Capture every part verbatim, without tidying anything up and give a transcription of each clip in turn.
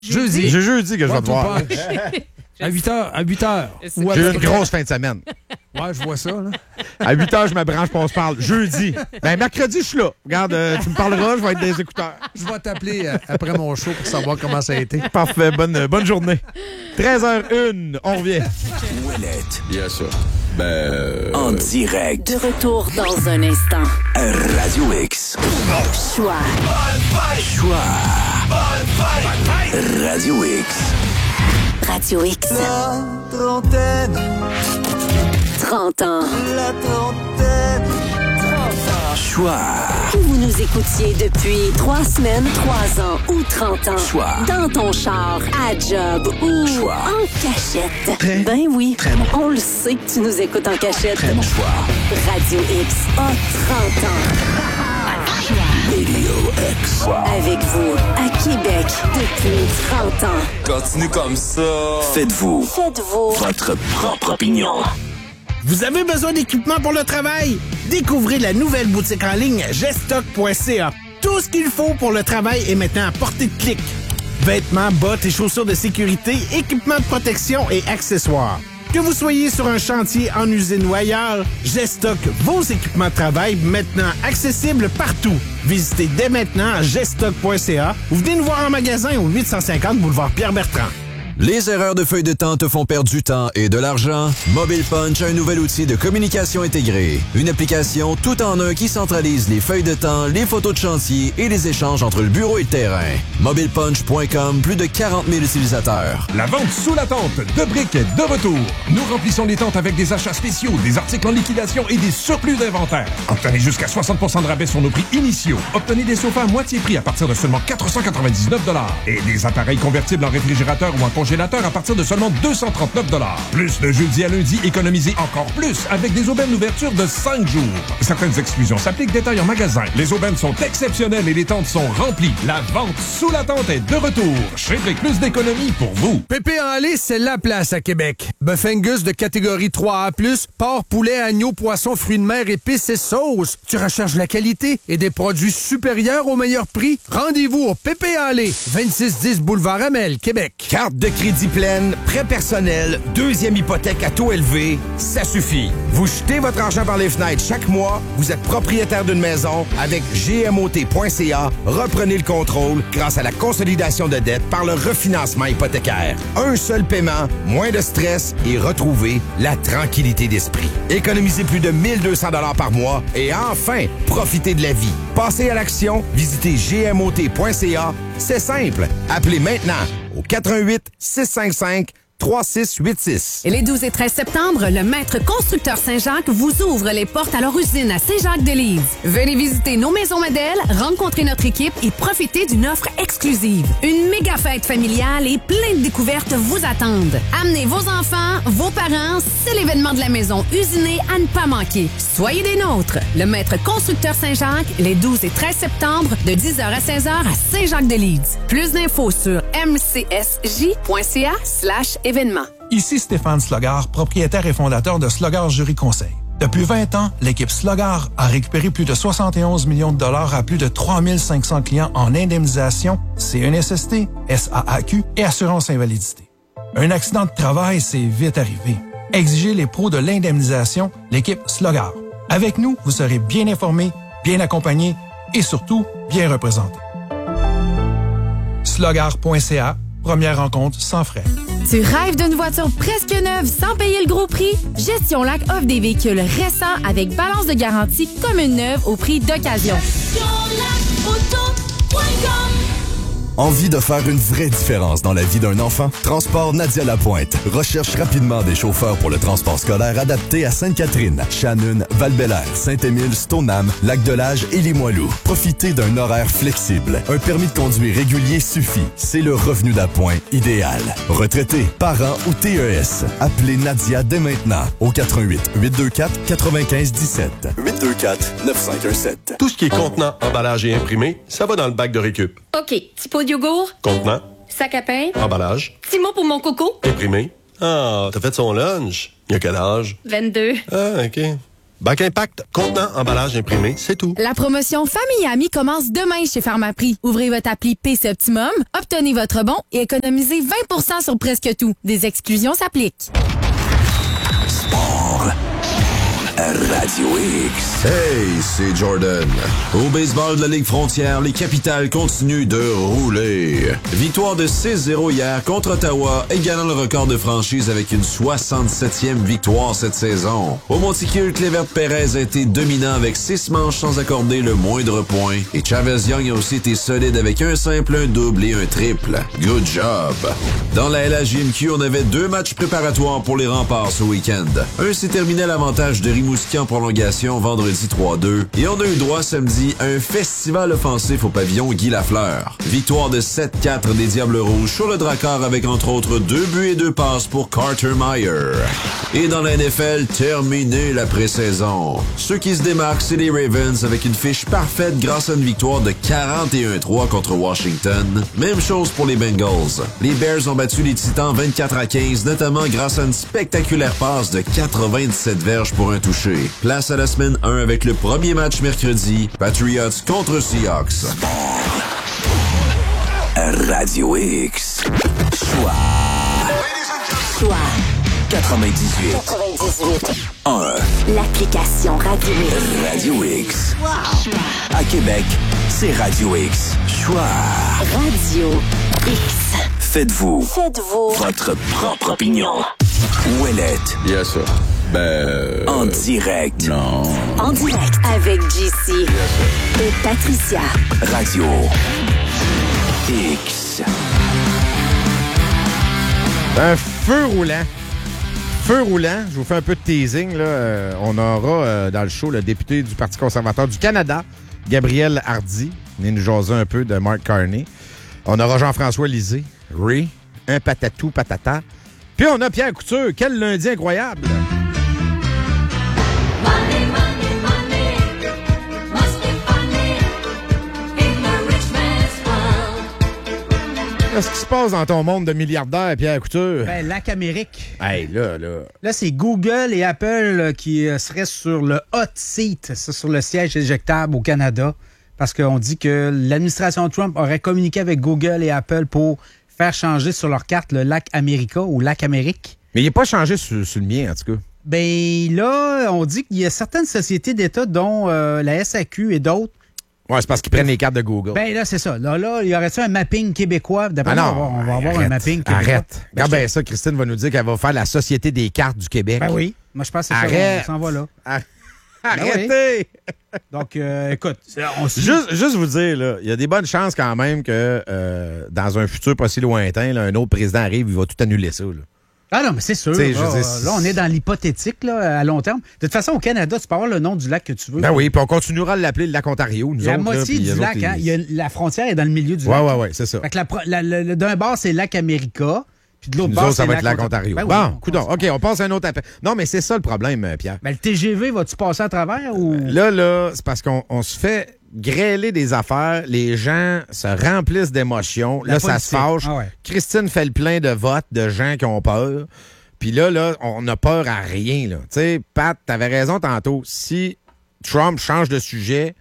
Jeudi. J'ai jeudi que je vais te voir. À huit heures. À huit heures. J'ai eu une grosse fin de semaine. Ouais, je vois ça, là. À huit heures, je me branche, puis on se parle. Jeudi. Ben, mercredi, je suis là. Regarde, euh, tu me parleras, je vais être des écouteurs. Je vais t'appeler euh, après mon show pour savoir comment ça a été. Parfait. Bonne, euh, bonne journée. treize heures une. On revient. Ouellette. Bien sûr. Ben. Euh... En direct. De retour dans un instant. Radio X. Choix. Choix. Radio X. Radio X. La trentaine. trente ans. La trentaine. Choix. Que vous nous écoutiez depuis trois semaines, trois ans ou trente ans. Choix. Dans ton char, à job ou Choix. en cachette. Très, ben oui. très bon. On le sait que tu nous écoutes en cachette. Très bon choix. Radio X a trente ans. Radio X. Avec vous, à Québec, depuis trente ans. Continue comme ça. Faites-vous. Faites-vous Votre propre opinion. Vous avez besoin d'équipement pour le travail? Découvrez la nouvelle boutique en ligne gestock point c a. Tout ce qu'il faut pour le travail est maintenant à portée de clic. Vêtements, bottes et chaussures de sécurité, équipements de protection et accessoires. Que vous soyez sur un chantier, en usine ou ailleurs, Gestock, vos équipements de travail maintenant accessibles partout. Visitez dès maintenant gestock point c a ou venez nous voir en magasin au huit cent cinquante boulevard Pierre-Bertrand. Les erreurs de feuille de temps te font perdre du temps et de l'argent? Mobile Punch a un nouvel outil de communication intégrée. Une application tout en un qui centralise les feuilles de temps, les photos de chantier et les échanges entre le bureau et le terrain. mobile punch point com, plus de quarante mille utilisateurs. La vente sous la tente de briques est de retour. Nous remplissons les tentes avec des achats spéciaux, des articles en liquidation et des surplus d'inventaire. Obtenez jusqu'à soixante pour cent de rabais sur nos prix initiaux. Obtenez des sofas à moitié prix à partir de seulement quatre cent quatre-vingt-dix-neuf dollars et des appareils convertibles en réfrigérateur ou en congélateur à partir de seulement deux cent trente-neuf dollars. Plus de jeudi à lundi, économisez encore plus avec des aubaines d'ouverture de cinq jours. Certaines exclusions s'appliquent, détail en magasin. Les aubaines sont exceptionnelles et les tentes sont remplies. La vente sous la tente est de retour. Chez Brick, plus d'économies pour vous. Pépé en lait, c'est la place à Québec. Bœuf Angus de catégorie trois A plus, porc, poulet, agneau, poisson, fruits de mer, épices et sauces. Tu recherches la qualité et des produits supérieurs au meilleur prix? Rendez-vous au Pépé en lait, vingt-six dix boulevard Amel, Québec. Carte de crédit pleine, prêt personnel, deuxième hypothèque à taux élevé, ça suffit. Vous jetez votre argent par les fenêtres chaque mois, vous êtes propriétaire d'une maison, avec G M O T point C A, reprenez le contrôle grâce à la consolidation de dettes par le refinancement hypothécaire. Un seul paiement, moins de stress et retrouvez la tranquillité d'esprit. Économisez plus de mille deux cents dollars par mois et enfin, profitez de la vie. Passez à l'action, visitez G M O T point C A. C'est simple. Appelez maintenant au quatre un huit, six cinq cinq, trois six huit six. Et les douze et treize septembre, le Maître Constructeur Saint-Jacques vous ouvre les portes à leur usine à Saint-Jacques-de-Lise. Venez visiter nos maisons modèles, rencontrer notre équipe et profiter d'une offre exclusive. Une méga fête familiale et plein de découvertes vous attendent. Amenez vos enfants, vos parents, c'est l'événement de la maison usinée à ne pas manquer. Soyez des nôtres. Le Maître Constructeur Saint-Jacques, les douze et treize septembre, de dix heures à seize heures à Saint-Jacques-de-Lise. Plus d'infos sur m c s j point c a slash événement. Ici Stéphane Slogar, propriétaire et fondateur de Slogar Jury Conseil. Depuis vingt ans, l'équipe Slogar a récupéré plus de soixante et onze millions de dollars à plus de trois mille cinq cents clients en indemnisation, C N S S T, S A A Q et assurance invalidité. Un accident de travail, c'est vite arrivé. Exigez les pros de l'indemnisation, l'équipe Slogar. Avec nous, vous serez bien informé, bien accompagné et surtout bien représenté. slogar point c a, première rencontre sans frais. Tu rêves d'une voiture presque neuve sans payer le gros prix? Gestion Lac offre des véhicules récents avec balance de garantie comme une neuve au prix d'occasion. Envie de faire une vraie différence dans la vie d'un enfant? Transport Nadia Lapointe recherche rapidement des chauffeurs pour le transport scolaire adapté à Sainte-Catherine, Shannon, Val-Bélair, Saint-Émile, Stoneham, Lac-de-L'Âge et Limoilou. Profitez d'un horaire flexible. Un permis de conduire régulier suffit. C'est le revenu d'appoint idéal. Retraité, parents ou T E S. Appelez Nadia dès maintenant au quatre un huit, huit deux quatre, neuf cinq un sept. huit deux quatre, neuf cinq un sept. Tout ce qui est contenant, emballage et imprimé, ça va dans le bac de récup. OK, petit pot de yogourt, Contenant, sac à pain, emballage, petit mot pour mon coco, imprimé. Ah, t'as fait son lunch. Il y a quel âge? vingt-deux. Ah, OK. Bac Impact, contenant, emballage imprimé, c'est tout. La promotion Famille et Amis commence demain chez Pharmaprix. Ouvrez votre appli P C Optimum, obtenez votre bon et économisez vingt pour cent sur presque tout. Des exclusions s'appliquent. Sport. Radio X. Hey, c'est Jordan. Au baseball de la Ligue frontière, les Capitals continuent de rouler. Victoire de six zéro hier contre Ottawa, égalant le record de franchise avec une soixante-septième victoire cette saison. Au Monticule, Clevert Perez a été dominant avec six manches sans accorder le moindre point. Et Chavez Young a aussi été solide avec un simple, un double et un triple. Good job. Dans la L A J M Q, on avait deux matchs préparatoires pour les Remparts ce week-end. Un s'est terminé à l'avantage de Rimouski en prolongation vendredi trois deux. Et on a eu droit samedi à un festival offensif au pavillon Guy Lafleur. Victoire de sept quatre des Diables Rouges sur le Drakkar avec entre autres deux buts et deux passes pour Carter Meyer. Et dans la N F L, terminé la pré-saison. Ceux qui se démarquent, c'est les Ravens avec une fiche parfaite grâce à une victoire de quarante et un trois contre Washington. Même chose pour les Bengals. Les Bears ont battu les Titans vingt-quatre à quinze, notamment grâce à une spectaculaire passe de quatre-vingt-dix-sept verges pour un touché. Place à la semaine un avec le premier match mercredi, Patriots contre Seahawks. Radio X. Choix. Choix. quatre-vingt-dix-huit. quatre-vingt-dix-huit. un. L'application Radio X. Radio X. Wow. À Québec, c'est Radio X. Choix. Radio X. Faites-vous. Faites-vous. Votre propre opinion. Ouellette. Yes, sir. Ben... Euh, en direct. Non. En direct avec J C. Yes, et Patricia. Radio X. Un feu roulant. Feu roulant. Je vous fais un peu de teasing. Là. Euh, on aura euh, dans le show le député du Parti conservateur du Canada, Gabriel Hardy, venu nous jaser un peu de Mark Carney. On aura Jean-François Lisée, Ray, un patatou patata. Puis on a Pierre Couture. Quel lundi incroyable! Money, money, money, must be funny in the rich man's world. Qu'est-ce qui se passe dans ton monde de milliardaires, Pierre Couture? Ben, Lac Amérique. Hey, là, là. Là, c'est Google et Apple euh, qui euh, seraient sur le hot seat, ça, sur le siège éjectable au Canada, parce qu'on dit que l'administration Trump aurait communiqué avec Google et Apple pour faire changer sur leur carte le Lac America ou Lac Amérique. Mais il n'est pas changé sur, sur le mien, en tout cas. Ben là, on dit qu'il y a certaines sociétés d'État, dont euh, la S A Q et d'autres. Ouais, c'est parce qu'ils prennent les cartes de Google. Ben là, c'est ça. Là, là, il y aurait-tu un mapping québécois? D'après ah moi, non, on va, on va avoir arrête, un mapping québécois. Arrête. Ben, Regarde bien ça, Christine va nous dire qu'elle va faire la Société des cartes du Québec. Ben oui. Moi, je pense que c'est arrête. ça. On s'en va là. Arrête. Ben Arrêtez! Oui. Donc, euh, écoute, on juste, juste vous dire, là, il y a des bonnes chances quand même que euh, dans un futur pas si lointain, là, un autre président arrive, il va tout annuler ça. Là. Ah non, mais c'est sûr. Là, dire, là, on est dans l'hypothétique là, à long terme. De toute façon, au Canada, tu peux avoir le nom du lac que tu veux. Ben oui, puis on continuera de l'appeler le lac Ontario. Nous la autres, moitié là, du lac, autres, hein, ils... il y a, la frontière est dans le milieu du ouais, lac. Ouais, ouais, ouais, c'est ça. Fait que la, la, la, d'un bord, c'est lac America. Puis de l'autre nous bord, autres, ça c'est va être lac lac Ontario. Ben bon, oui, coudonc. OK, on passe à un autre appel. Non, mais c'est ça le problème, Pierre. Ben, le T G V, vas-tu passer à travers ou. Là, là, c'est parce qu'on on se fait grêler des affaires. Les gens se remplissent d'émotions. La là, politique. ça se fâche. Ah ouais. Christine fait le plein de votes de gens qui ont peur. Puis là, là, on a peur à rien, là. Tu sais, Pat, t'avais raison tantôt. Si Trump change de sujet,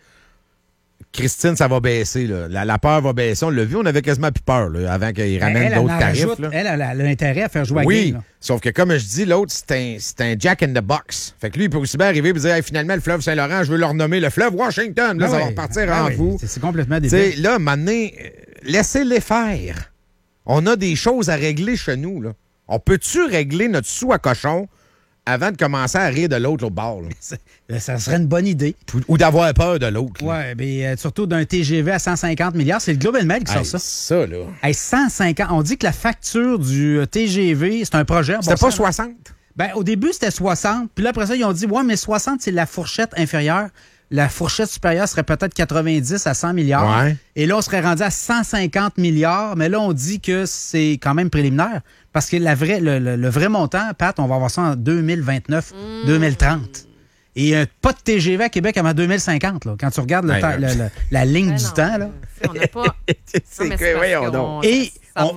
Christine, ça va baisser, là. La, la peur va baisser. On l'a vu, on avait quasiment plus peur, là, avant qu'il ramène elle, d'autres elle tarifs. Rajoute, là. Elle, elle a l'intérêt à faire jouer oui, à game. Là. Sauf que, comme je dis, l'autre, c'est un, c'est un Jack in the Box. Fait que lui, il peut aussi bien arriver et dire hey, finalement, le fleuve Saint-Laurent, je veux le renommer le fleuve Washington. Là, ben ça oui. va repartir ben en oui. fou. C'est, c'est complètement T'sais, débile. là, maintenant, laissez-les faire. On a des choses à régler chez nous, là. On peut-tu régler notre sou à cochon avant de commencer à rire de l'autre au bord? Là? Ça serait une bonne idée. Ou d'avoir peur de l'autre. Oui, mais euh, surtout d'un T G V à cent cinquante milliards. C'est le Globe and Mail qui hey, sort ça. Ça, là. Hey, cent cinquante. On dit que la facture du T G V, c'est un projet. C'était bon, pas ça, soixante? Ben, au début, c'était soixante. Puis là, après ça, ils ont dit, ouais, mais soixante, c'est la fourchette inférieure. La fourchette supérieure serait peut-être quatre-vingt-dix à cent milliards. Ouais. Et là, on serait rendu à cent cinquante milliards. Mais là, on dit que c'est quand même préliminaire. Parce que la vraie, le, le, le vrai montant, Pat, on va avoir ça en deux mille vingt-neuf deux mille trente. Et euh, pas de T G V à Québec avant deux mille cinquante, là, quand tu regardes le ben, temps, le, le, la ligne ben du non, temps. Là. On n'a pas... c'est non, que, voyons on... donc. Et ça... on, on,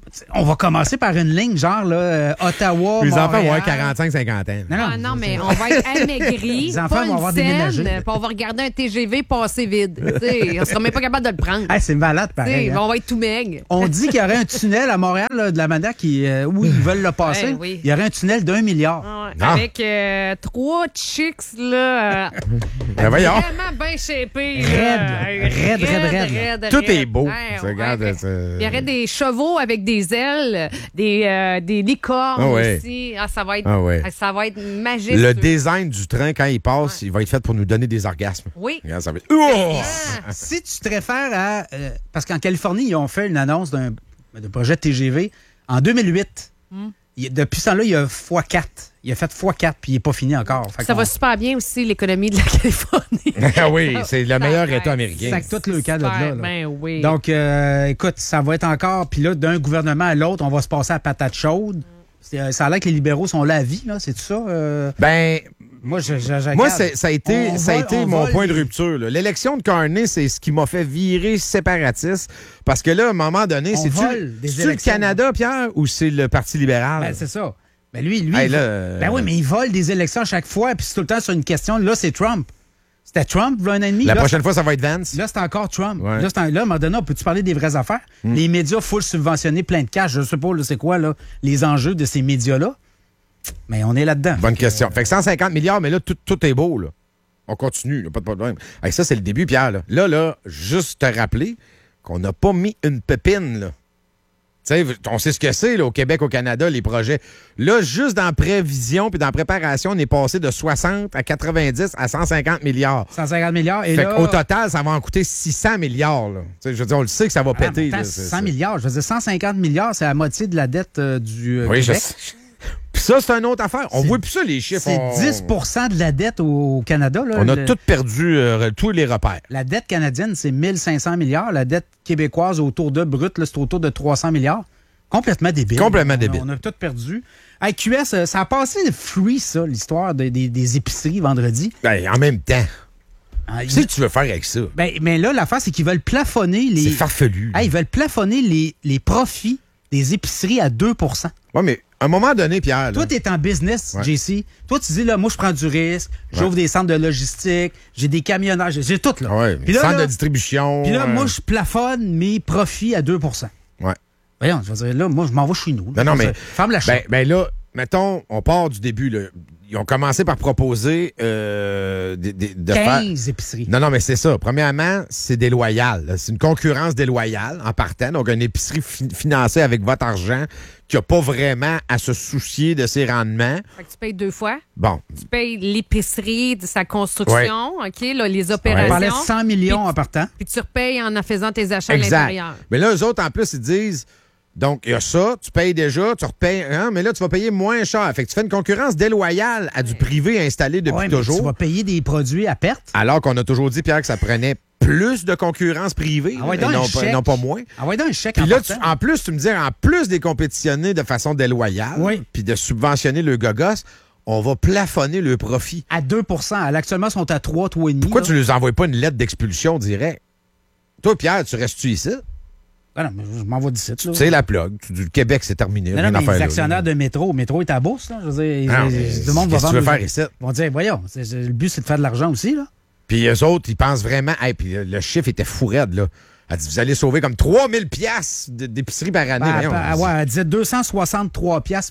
on va commencer par une ligne, genre là, euh, Ottawa, Les Montréal. enfants vont avoir quarante-cinq cinquante ans. Non, non, Ah non, mais on va être amaigris, Les enfants pas vont une avoir scène, déménagé. puis on va regarder un T G V passer vide. T'sais, on sera même pas capable de le prendre. Hey, c'est malade, pareil. T'sais, hein. On va être tout maigre. On dit qu'il y aurait un tunnel à Montréal, là, de la manière qui, euh, où ils veulent le passer. Ouais, oui. Il y aurait un tunnel d'un milliard. Ah ouais. Ah. Avec euh, trois chicks, là. euh, Ben voyons. Vraiment bien shapés. Raide, raide, raide, raide. Tout est beau. Ouais, Tu ouais, regardes, ouais. c'est- Il y aurait des chevaux avec des ailes, des, euh, des licornes Ah ouais. aussi. Ah, ça va être, Ah ouais. ça va être magique. Le design du train, quand il passe, il va être fait pour nous donner des orgasmes. Oui. Regarde, ça va être... Oh! Si tu te réfères à... euh, parce qu'en Californie, ils ont fait une annonce d'un de projet de T G V en deux mille huit. Mm. Il- depuis ce temps-là, il y a fois quatre. Il a fait fois quatre, puis il n'est pas fini encore. Fait Ça qu'on- va super bien aussi, l'économie de la Californie. Ah oui, c'est le meilleur État américain. Sac tout le cas de là. Super, là. ben oui. Donc, euh, écoute, ça va être encore... Puis là, d'un gouvernement à l'autre, on va se passer à patate chaude. C'est, euh, ça a l'air que les libéraux sont là à vie, là. C'est tout ça? euh? Ben... Moi, je, je, je Moi, regarde. c'est- ça a été, On ça a vole- été on mon vole point de les- rupture. là. L'élection de Carney, c'est ce qui m'a fait virer séparatiste. Parce que là, à un moment donné, On c'est-tu vole des c'est-tu le élections. Canada, Pierre, ou c'est le Parti libéral? Ben, c'est ça. Ben, lui, lui. Hey, il là, vo- euh, Ben oui, mais il vole des élections à chaque fois, puis c'est tout le temps sur une question. Là, c'est Trump. C'était Trump, là, un an et demi. La Là, prochaine c'est- fois, ça va être Vance. Là, c'est encore Trump. Ouais. Là, c'est un- là, à un moment donné, on peut-tu parler des vraies affaires? Mm. Les médias full subventionnés, plein de cash. Je sais pas, là, c'est quoi, là, les enjeux de ces médias-là? Mais on est là-dedans. Bonne question. Fait que cent cinquante milliards, mais là, tout, tout est beau, là. On continue, là, pas de problème. Hey, ça, c'est le début, Pierre. Là, là, là juste te rappeler qu'on n'a pas mis une pépine, là. Tu sais, on sait ce que c'est, là, au Québec, au Canada, les projets. Là, juste dans prévision puis dans préparation, on est passé de soixante à quatre-vingt-dix à cent cinquante milliards. cent cinquante milliards. Et fait là, qu'au total, ça va en coûter six cents milliards, là. Tu sais, je veux dire, on le sait que ça va Ah, mais péter. attends, là, c'est- cent c'est- milliards. Je veux dire, cent cinquante milliards, c'est la moitié de la dette euh, du euh, Oui, je Québec. sais. Puis ça, c'est une autre affaire. On voit plus ça, les chiffres. C'est on... dix pour cent de la dette au Canada. Là, On a Le- tout perdu, euh, tous les repères. La dette canadienne, c'est mille cinq cents milliards. La dette québécoise, autour de brut, là, c'est autour de trois cents milliards. Complètement débile. Complètement On a- débile. On a tout perdu. Hey, Q S, euh, ça a passé free, ça, l'histoire de- des, des épiceries vendredi. Ben, en même temps. Ah, Tu sais ce que tu veux faire avec ça? Ben, mais là, l'affaire, c'est qu'ils veulent plafonner les. C'est farfelu. Hey, ils veulent plafonner les, les profits des épiceries à deux pour cent. Oui, mais à un moment donné, Pierre. là- Toi, tu es en business, Ouais. J C. Toi, tu dis, là, moi, je prends du risque, j'ouvre Ouais. des centres de logistique, j'ai des camionneurs, j'ai j'ai tout, là. Ouais, Puis là, centre là- de distribution. Puis là, euh, moi, je plafonne mes profits à deux pour cent. Ouais. Voyons, je veux dire, là, moi, je m'en vais chez nous. là. Non, non, Je veux mais. dire, ferme la ben, chaîne. ben là, mettons, on part du début. Là. Ils ont commencé par proposer euh, des- des- de faire. quinze épiceries. Non, non, mais c'est ça. Premièrement, c'est déloyal. là. C'est une concurrence déloyale en partant. Donc, une épicerie fi- financée avec votre argent qui n'a pas vraiment à se soucier de ses rendements. Fait que tu payes deux fois. Bon. Tu payes l'épicerie de sa construction, OK, là, les opérations. On parlait de cent millions en partant. Puis tu repayes en en faisant tes achats à Exact. l'intérieur. Mais là, eux autres, en plus, ils disent. Donc, il y a ça, tu payes déjà, tu repayes, hein, mais là, tu vas payer moins cher. Fait que tu fais une concurrence déloyale à du privé installé depuis Ouais, mais toujours. tu vas payer des produits à perte. Alors qu'on a toujours dit, Pierre, que ça prenait plus de concurrence privée, Ah ouais, et donc un non, pas, chèque. non pas moins. Ah ouais, donc un chèque Puis en là, tu- partant. en plus, tu me dis, en plus des compétitionner de façon déloyale, Oui. puis de subventionner le gogos, on va plafonner le profit. À deux pour cent. Actuellement, ils sont à trois, trois virgule cinq. Pourquoi là. tu ne nous envoies pas une lettre d'expulsion direct? Toi, Pierre, tu restes-tu ici? Ah non, mais je m'en vais d'ici. Tu sais la plug. Tu dis, le Québec, c'est terminé. Non, rien non, à mais faire les là, actionnaires là. de métro, métro est à bourse, là. Je veux dire, Ah non, ils- mais tout le monde va qu'est-ce que tu veux vendre. faire ici? Ils vont dire, voyons, c'est- c'est- le but, c'est de faire de l'argent aussi, là. Puis eux autres, ils pensent vraiment... Hey, puis le- le chiffre était fou raide, là. Elle dit, vous allez sauver comme trois mille piastres de- d'épicerie par année. Ben, Voyons. pa- ouais, elle disait deux cent soixante-trois piastres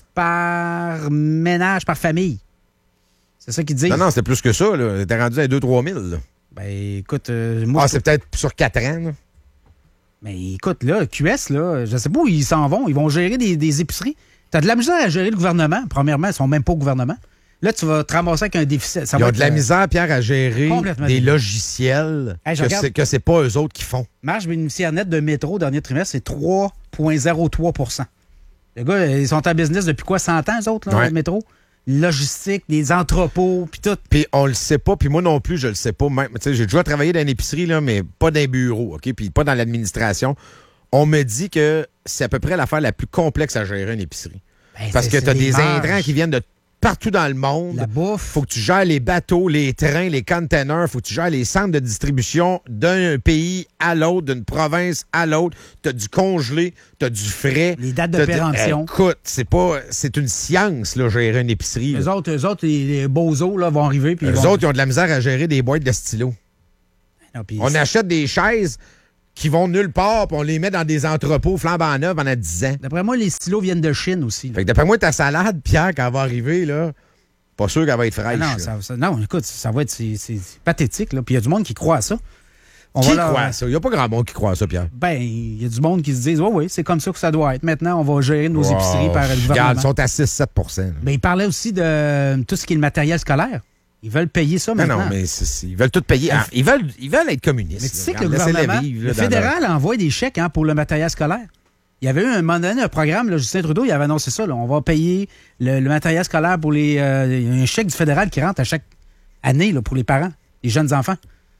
par ménage, par famille. C'est ça qu'ils disent. Non, non, c'était plus que ça, là. T'es rendu à deux trois mille, là. Ben, écoute, euh, moi... Ah, je- c'est peut-être sur quatre ans, là. Mais écoute, là, Q S, là, je sais pas où ils s'en vont. Ils vont gérer des, des épiceries. T'as de la misère à gérer le gouvernement. Premièrement, ils sont même pas au gouvernement. Là, tu vas te ramasser avec un déficit. Ça Ils va ont être, de la euh, misère, Pierre, à gérer complètement des débile. logiciels Hey, je que regarde- c'est- que c'est pas eux autres qui font. Marge bénéficiaire nette de métro au dernier trimestre, c'est trois virgule zéro trois pour cent. Les gars, ils sont en business depuis quoi, cent ans, eux autres, là, Ouais. le métro? Logistique, des entrepôts, puis tout. Puis on le sait pas, puis moi non plus, je le sais pas. Même, tu sais, j'ai déjà travaillé dans une épicerie, là, mais pas dans un bureau, OK? Puis pas dans l'administration. On me dit que c'est à peu près l'affaire la plus complexe à gérer une épicerie. Ben, Parce c'est- que c'est tu as des des marges. intrants qui viennent de partout dans le monde. La bouffe. Faut que tu gères les bateaux, les trains, les containers. Faut que tu gères les centres de distribution d'un pays à l'autre, d'une province à l'autre. T'as du congelé, t'as du frais. Les dates de t'as péremption. Du... Écoute, c'est pas, c'est une science, là, gérer une épicerie. Eux là. autres, eux autres, les, les bozos, là, vont arriver. Puis Eux ils vont... autres, ils ont de la misère à gérer des boîtes de stylos. Non, puis On achète des chaises qui vont nulle part, puis on les met dans des entrepôts flambant neufs pendant dix ans. D'après moi, les stylos viennent de Chine aussi. là. Fait que d'après moi, ta salade, Pierre, quand elle va arriver, là, pas sûr qu'elle va être Ah fraîche. non, là. ça, ça- non, écoute, ça va être c'est, c'est pathétique. Là. Puis il y a du monde qui croit à ça. On Qui va leur- croit à ça? Il n'y a pas grand monde qui croit à ça, Pierre. Ben, il y a du monde qui se dit, oui, oui, c'est comme ça que ça doit être. Maintenant, on va gérer nos Wow. épiceries par le Regarde, gouvernement. ils sont à six à sept pour cent. Ben, il parlait aussi de euh, tout ce qui est le matériel scolaire. Ils veulent payer ça Non, maintenant. non, mais c'est- c'est- ils veulent tout payer. Ah, ils, veulent, ils veulent être communistes. Mais tu là. sais que le Regarde, laissez-les gouvernement, vivre, le là, dans fédéral leur- envoie des chèques hein, pour le matériel scolaire. Il y avait eu un moment donné un programme, là, Justin Trudeau, il avait annoncé ça. Là, on va payer le, le matériel scolaire pour les. euh, il y a un chèque du fédéral qui rentre à chaque année là, pour les parents, les jeunes enfants.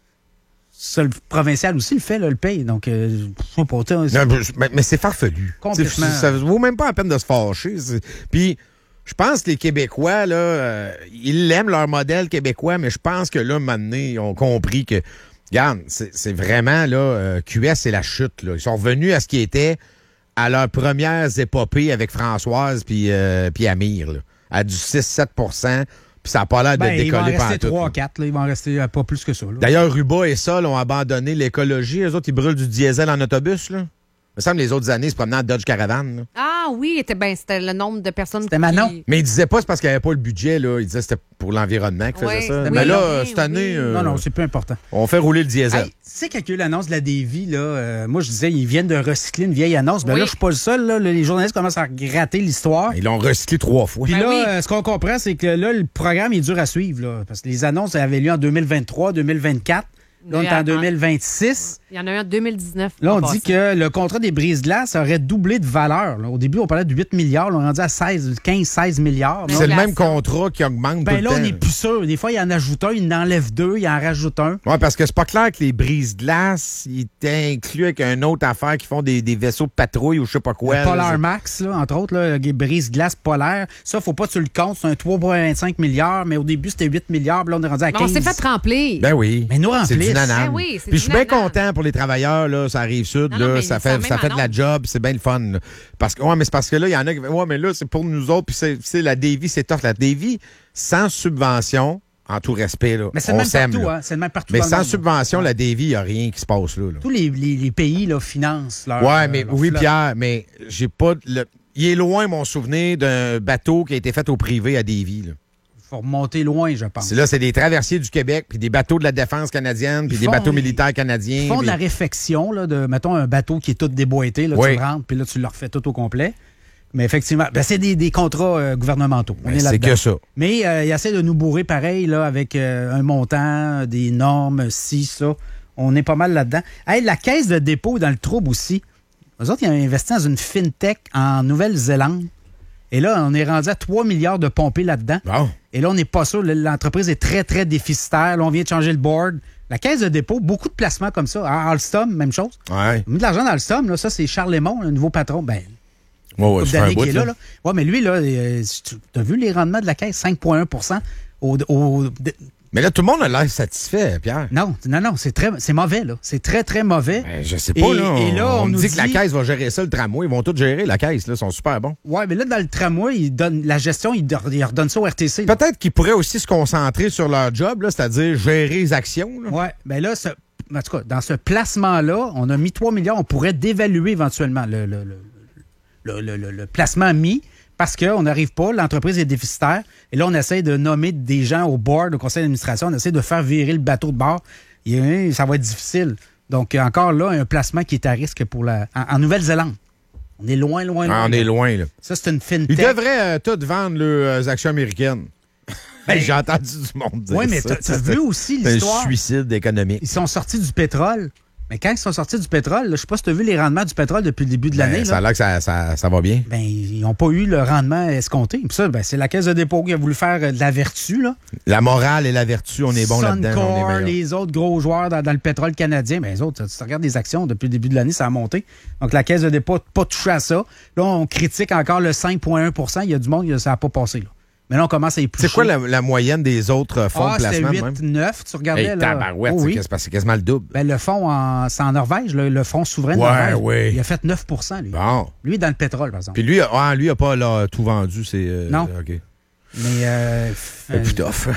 Ça, le provincial aussi le fait, là, le paye. Donc, euh, je sais pas, t'as- Non, mais, mais- mais c'est farfelu. Complètement. C'est- Ça vaut même pas la peine de se fâcher. c'est- Puis, je pense que les Québécois, là, euh, ils aiment leur modèle québécois, mais je pense que là, un moment donné, ils ont compris que, regarde, c'est c'est vraiment, là, euh, Q S, c'est la chute. Là. Ils sont revenus à ce qui était à leurs premières épopées avec Françoise puis euh, puis Amir, là, à du six à sept pour cent, puis ça n'a pas l'air de ben, il va en décoller rester pantoute, trois là. quatre. Il va en rester euh, pas plus que ça. là. D'ailleurs, Ruba et Sol ont abandonné l'écologie. Eux autres, ils brûlent du diesel en autobus, là. Il me semble que les autres années, ils se promenaient en Dodge Caravan, là. Ah oui, était, ben, c'était le nombre de personnes C'était Manon. qui... Mais ils disaient pas c'est parce qu'il n'y avait pas le budget, là. Ils disaient que c'était pour l'environnement qu'ils faisaient Oui, ça. c'était Mais là, bien, cette oui. année, euh, Non, non, c'est peu important. on fait rouler le diesel. Hey, tu sais, quand il y a eu l'annonce de la Davy, là, euh, moi, je disais, ils viennent de recycler une vieille annonce. Ben Oui. là, je suis pas le seul. Là, les journalistes commencent à gratter l'histoire. Ils l'ont recyclé trois fois. Puis Ben là, oui. euh, ce qu'on comprend, c'est que là, le programme est dur à suivre. Là, parce que les annonces avaient lieu en deux mille vingt-trois, deux mille vingt-quatre. Là, on est en deux mille vingt-six. Il y en a eu en deux mille dix-neuf. Là, on en dit passant. que le contrat des brises-glaces aurait doublé de valeur. là. Au début, on parlait de huit milliards. Là, on est rendu à seize, quinze, seize milliards. Mais C'est le la- même contrat qui augmente tout Ben le là, temps. on n'est plus sûr. Des fois, il en ajoute un, il en enlève deux, il en rajoute un. Oui, parce que c'est pas clair que les brises-glaces, ils étaient inclus avec une autre affaire qui font des, des vaisseaux de patrouille ou je sais pas quoi. Le là, Polar c'est- Max, là, entre autres, là, les brise-glace polaire. Ça, faut pas que tu le comptes. C'est un trois virgule vingt-cinq milliards, mais au début, c'était huit milliards. Puis là, on est rendu à Mais quinze. on s'est fait remplir. Ben oui. Mais nous C'est du remplissent. nanan. Ben oui, c'est Puis je suis du bien nanan. content pour les travailleurs, là, ça arrive sud, Non, non, là, mais ça c'est la fait, même ça fait de la annonce. job, c'est bien le fun. là. Parce que, ouais, mais c'est parce que là, il y en a qui ouais, mais là, c'est pour nous autres, puis c'est, c'est la Davy, c'est tough. La Davy, sans subvention, en tout respect, là, Mais c'est le on même s'aime, partout, là. hein. C'est le même partout. Mais dans le sans monde, là. subvention, la Davy, il n'y a rien qui se passe là. là. Tous les, les- les pays là, financent leur. Ouais, euh, mais leur oui, flotte. Pierre, mais j'ai pas. le- Il est loin, mon souvenir, d'un bateau qui a été fait au privé à Davy. Là. Il faut remonter loin, je pense. C'est là, c'est des traversiers du Québec, puis des bateaux de la défense canadienne, puis Ils des font- bateaux militaires canadiens. Ils font de puis- la réfection, là, de, mettons, un bateau qui est tout déboîté. Là, Oui. Tu le rentres, puis là, tu le refais tout au complet. Mais effectivement, ben, c'est des, des contrats euh, gouvernementaux. On Ben, est c'est là-dedans. que ça. Mais euh, ils essaient de nous bourrer pareil, là, avec euh, un montant, des normes, ci, ça. On est pas mal là-dedans. Hey, la caisse de dépôt est dans le trouble aussi. Eux autres, ils ont investi dans une fintech en Nouvelle-Zélande. Et là, on est rendu à trois milliards de pompés là-dedans. Bon. Et là, on n'est pas sûr. L'entreprise est très, très déficitaire. Là, on vient de changer le board. La caisse de dépôt, beaucoup de placements comme ça. À Alstom, même chose. Ouais. On a mis de l'argent dans Alstom. Là, ça, c'est Charles Lemont, le nouveau patron. Ben, Ouais, ouais, couple ça fait un d'années bout, qu'il est là, là. là. Ouais, mais lui, là, euh, tu as vu les rendements de la caisse? cinq virgule un pour cent au, au- de- Mais là, tout le monde a l'air satisfait, Pierre. Non, non, non, c'est très, c'est mauvais, là. C'est très, très mauvais. Ben, je sais pas, Et- là. et là, on me nous dit, que la dit- caisse va gérer ça, le tramway. Ils vont tout gérer, la caisse, là. Ils sont super bons. Ouais, mais là, dans le tramway, ils donnent, la gestion, ils, donnent- ils redonnent ça au R T C. là. Peut-être qu'ils pourraient aussi se concentrer sur leur job, là, c'est-à-dire gérer les actions. Là. Ouais, ben là, ce- en tout cas, dans ce placement-là, on a mis trois milliards. On pourrait dévaluer éventuellement le, le, le, le, le- le- le placement mis parce qu'on n'arrive pas, l'entreprise est déficitaire. Et là, on essaie de nommer des gens au board, au conseil d'administration. On essaie de faire virer le bateau de bord. Et, ça va être difficile. Donc, encore là, un placement qui est à risque pour la en, en Nouvelle-Zélande. On est loin, loin, loin. Ah, on est loin, là. Ça, c'est une Ils fintech. devraient euh, tous vendre leurs actions américaines. Ben, J'ai entendu du monde dire Oui, mais ça. t'as- t'as C'est- vu aussi c'est l'histoire. un suicide économique. Ils sont sortis du pétrole. Mais quand ils sont sortis du pétrole, là, je sais pas si tu as vu les rendements du pétrole depuis le début de l'année. Ben, ça a là. l'air que ça, ça, ça va bien. Ben, ils n'ont pas eu le rendement escompté. Puis ça, ben, c'est la caisse de dépôt qui a voulu faire euh, de la vertu. Là. La morale et la vertu, on est bon là-dedans. Suncor, on est meilleur. les autres gros joueurs dans, dans le pétrole canadien, ben, les autres, tu regardes les actions depuis le début de l'année, ça a monté. Donc, la caisse de dépôt n'a pas touché à ça. Là, on critique encore le cinq virgule un pour cent. Il y a du monde, ça n'a pas passé. Là. Mais là, on commence à éplucher. C'est quoi la, la moyenne des autres fonds ah, de placement? c'était huit neuf, tu regardais Hey, là. tabarouette, Oh, c'est oui. quas- c'est quasiment le double. Ben, le fonds, en, c'est en Norvège, le, le fonds souverain de Ouais, Norvège. ouais. Il a fait neuf pour cent, lui. Bon. Lui, dans le pétrole, par exemple. Puis lui, ah, lui a pas là, tout vendu. C'est, euh, Non. OK. Mais euh, C'est plus tough.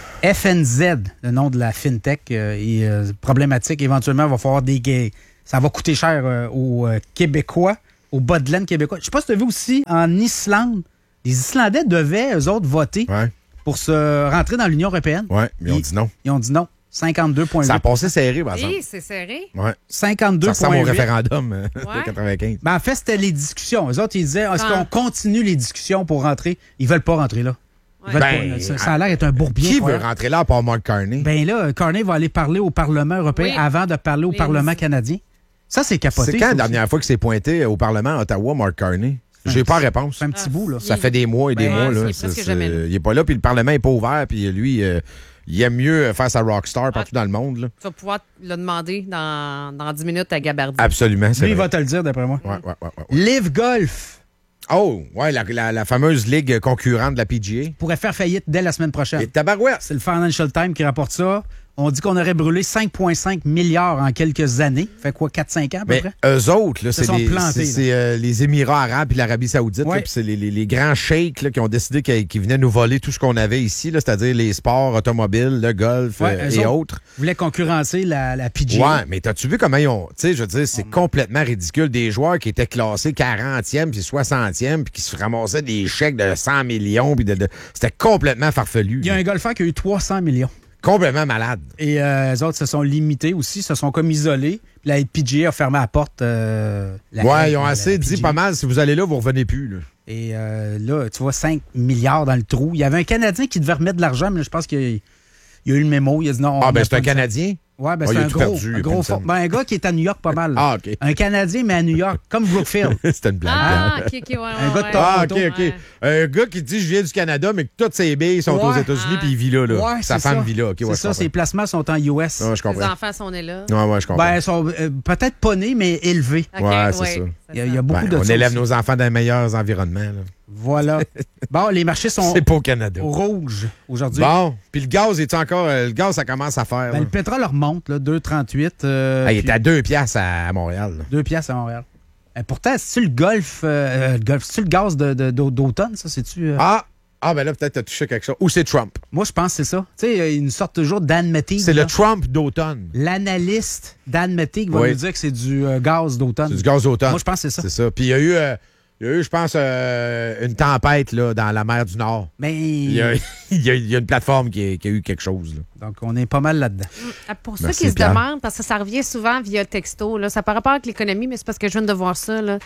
F N Z, le nom de la FinTech, euh, est euh, problématique. Éventuellement, il va falloir des gays. Ça va coûter cher euh, aux euh, Québécois, aux bas de laine québécois. Je sais pas si tu as vu aussi, en Islande, les Islandais devaient, eux autres, voter pour se rentrer dans l'Union européenne. Oui, mais ils ont dit non. Ils ont dit non. cinquante-deux virgule huit. Ça a passé serré, par exemple. Oui, c'est serré. Ouais. cinquante-deux Ça ressemble au virgule huit. référendum euh, Ouais. de quatre-vingt-quinze. Ben, en fait, c'était les discussions. Eux autres, ils disaient, est-ce Ah. qu'on continue les discussions pour rentrer? Ils veulent pas rentrer là. Ils veulent Ben, pas. Ça, ça a l'air d'être un bourbier. Qui veut incroyable. rentrer là à part Mark Carney? Ben là, Carney va aller parler au Parlement européen Oui. avant de parler au Les- Parlement canadien. Ça, c'est capoté. C'est quand ça la aussi. dernière fois qu'il s'est pointé au Parlement à Ottawa, Mark Carney? J'ai pas la réponse. C'est un petit bout, là. Ça fait des mois et des Ben, mois. ouais, Là. il est C'est- presque c'est- jamais là. il est pas là, puis le Parlement est pas ouvert, puis lui, euh, il aime mieux faire sa rockstar partout dans le monde. Là. Tu vas pouvoir le demander dans, dans dix minutes à Gabardi. Absolument, c'est Lui, il vrai. va te le dire, d'après moi. Ouais, ouais, ouais, ouais. Live Golf Oh, ouais, la, la, la fameuse ligue concurrente de la P G A. pourrait faire faillite dès la semaine prochaine. Et tabarouette. C'est le Financial Times qui rapporte ça. On dit qu'on aurait brûlé cinq virgule cinq milliards en quelques années. Fait quoi, quatre cinq ans à peu Mais près? eux autres, là, Se c'est sont les, plantés, c'est- c'est, euh, les Émirats arabes et l'Arabie saoudite. Ouais. là, puis c'est les, les- les grands sheiks là, qui ont décidé qu'ils qu'ils venaient nous voler tout ce qu'on avait ici, là, c'est-à-dire les sports automobiles, le golf Ouais, euh, eux et autres autres. voulaient concurrencer la, la P G A. Ouais, mais t'as-tu vu comment ils ont... Tu sais, je veux dire, c'est complètement ridicule. Des joueurs qui étaient classés quarantième puis soixantième puis qui se ramassaient des chèques de cent millions. Puis de, de- C'était complètement farfelu. Il y a là. un golfeur qui a eu trois cents millions. Complètement malade. Et euh, les autres se sont limités aussi, se sont comme isolés. Puis la P G A a fermé la porte. euh, la- ouais, ils ont la- assez la dit P G A. pas mal. Si vous allez là, vous revenez plus. Là. Et euh, là, tu vois, cinq milliards dans le trou. Il y avait un Canadien qui devait remettre de l'argent, mais je pense qu'il a, il a eu le mémo. Il a dit non. Ah, on ben a c'est pas un de- Canadien? Ouais, ben Ah, c'est il a un tout gros, perdu, il un, a gros pris une fond- scène. ben, un gars qui est à New York pas mal. Ah, OK. Un Canadien, mais à New York, comme Brookfield. C'était une blague. Ah, hein. ok, ok, ouais, ouais, Un gars de ouais. Ah, OK, Toronto, OK. Un gars qui dit je viens du Canada, mais que toutes ses billes sont aux Ouais. États-Unis puis il vit là. là. Ouais, Sa c'est femme ça. vit là. OK, C'est ouais, je ça, comprends. ses placements sont en U S. Ouais, je Les comprends. enfants sont nés là. Ouais, ouais, je comprends. Ben, ils sont euh, peut-être pas nés, mais élevés. Ok, ouais, c'est ouais, ça. Il y a, il y a beaucoup Ben, de on ça élève aussi. nos enfants dans les meilleurs environnements. là. Voilà. Bon, les marchés sont C'est pas au Canada. au rouge aujourd'hui. Bon, puis le gaz, est encore. euh, Le gaz, ça commence à faire. Ben, là. le pétrole remonte, là, deux virgule trente-huit. euh, Ah, il puis est à deux piastres à, à Montréal. là. deux piastres à Montréal. Euh, pourtant, c'est-tu le golf, euh, euh, le golf, c'est-tu le gaz de- de- d'au- d'automne, ça? C'est-tu. euh? Ah! Ah, ben là, peut-être t'as touché quelque chose. Ou c'est Trump. Moi, je pense que c'est ça. Tu sais, euh, une sorte toujours Dan Mettig. C'est là. le Trump d'automne. L'analyste Dan Mettig va Oui. nous dire que c'est du euh, gaz d'automne. C'est du gaz d'automne. Moi, je pense que c'est ça. C'est ça. Puis il y a eu, euh, il y a eu je pense, euh, une tempête là, dans la mer du Nord. Mais. Il y a, il y a- il y a une plateforme qui a, qui a eu quelque chose. là. Donc, on est pas mal là-dedans. Ah, Pour Merci, ceux qui se Pierre. demandent, parce que ça revient souvent via texto, là, ça par rapport avec l'économie, mais c'est parce que je viens de voir ça. Là.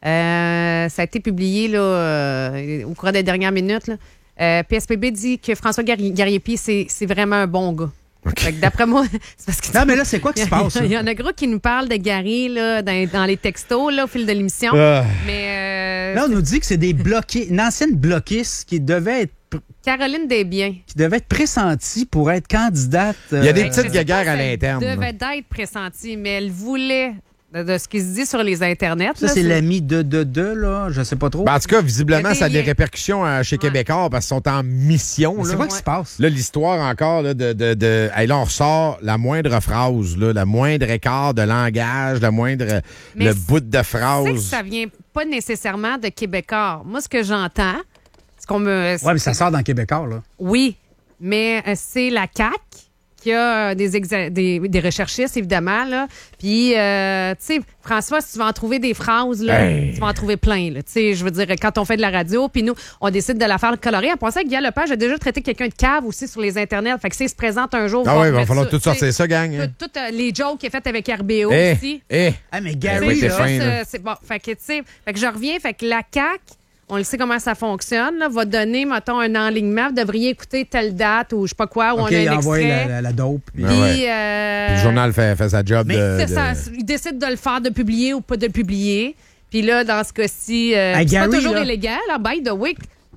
Euh, ça a été publié là, euh, au cours des dernières minutes. Là. Euh, P S P B dit que François Garri- Gariepi, c'est c'est vraiment un bon gars. Fait que d'après moi, c'est parce que. Non, mais là, c'est quoi qui se passe? Il y en a gros qui nous parlent de Gary là, dans, dans les textos là, au fil de l'émission. Ah. Mais euh, Là, on nous dit que c'est des bloqués, une ancienne bloquiste qui devait être, pr- Caroline Desbiens. qui devait être pressentie pour être candidate. Il y a des euh, petites Je sais guéguerres pas à si elle l'interne. là. devait d'être pressentie, mais elle voulait, de, de ce qui se dit sur les internets. Ça, là, c'est l'ami de de de, là. Je sais pas trop. Ben, en tout cas, Il y visiblement, a des ça a des liens. répercussions euh, chez Québécois parce qu'ils sont en mission. Mais là. c'est quoi qui se passe? Là, l'histoire encore là, de, de, de. Hey, là, on ressort la moindre phrase, là, la moindre écart de langage, la moindre. Mais le c'est- bout de Tu sais que phrase. ça vient pas nécessairement de Québécois. Moi, ce que j'entends, ce qu'on me. Ouais, mais ça sort dans Québécois, là. Oui, mais euh, c'est la C A Q qui a euh, des, exa- des, des recherchistes, évidemment. Là. Puis, euh, tu sais, François, si tu vas en trouver des phrases, là, Hey. tu vas en trouver plein. là. Tu sais, je veux dire, quand on fait de la radio, puis nous, on décide de la faire colorée. En pensant que Guy Lepage a déjà traité quelqu'un de cave aussi sur les internets. Fait que s'il se présente un jour... Ah on oui, il va remettre falloir ça, tout tu sais. sortir ça, gang. hein. Tout, tout, euh, les jokes qu'il a fait avec R B O Eh, aussi. eh. Ah, mais Eh Gary, oui, t'es C'est fin, juste, là. euh, c'est bon. Fait que, tu sais, fait que je reviens. Fait que la C A Q, on le sait comment ça fonctionne, là, va donner, mettons, un enlignement. Vous devriez écouter telle date ou je sais pas quoi, où OK, on a un envoie extrait. la, la, la dope. puis- Puis, Ah ouais. euh, Puis le journal fait, fait sa job Mais de. c'est de- ça, il décide de le faire, de publier ou pas de le publier. Puis là, dans ce cas-ci, euh, À c'est Gary, pas toujours là. illégal. Là, by the way,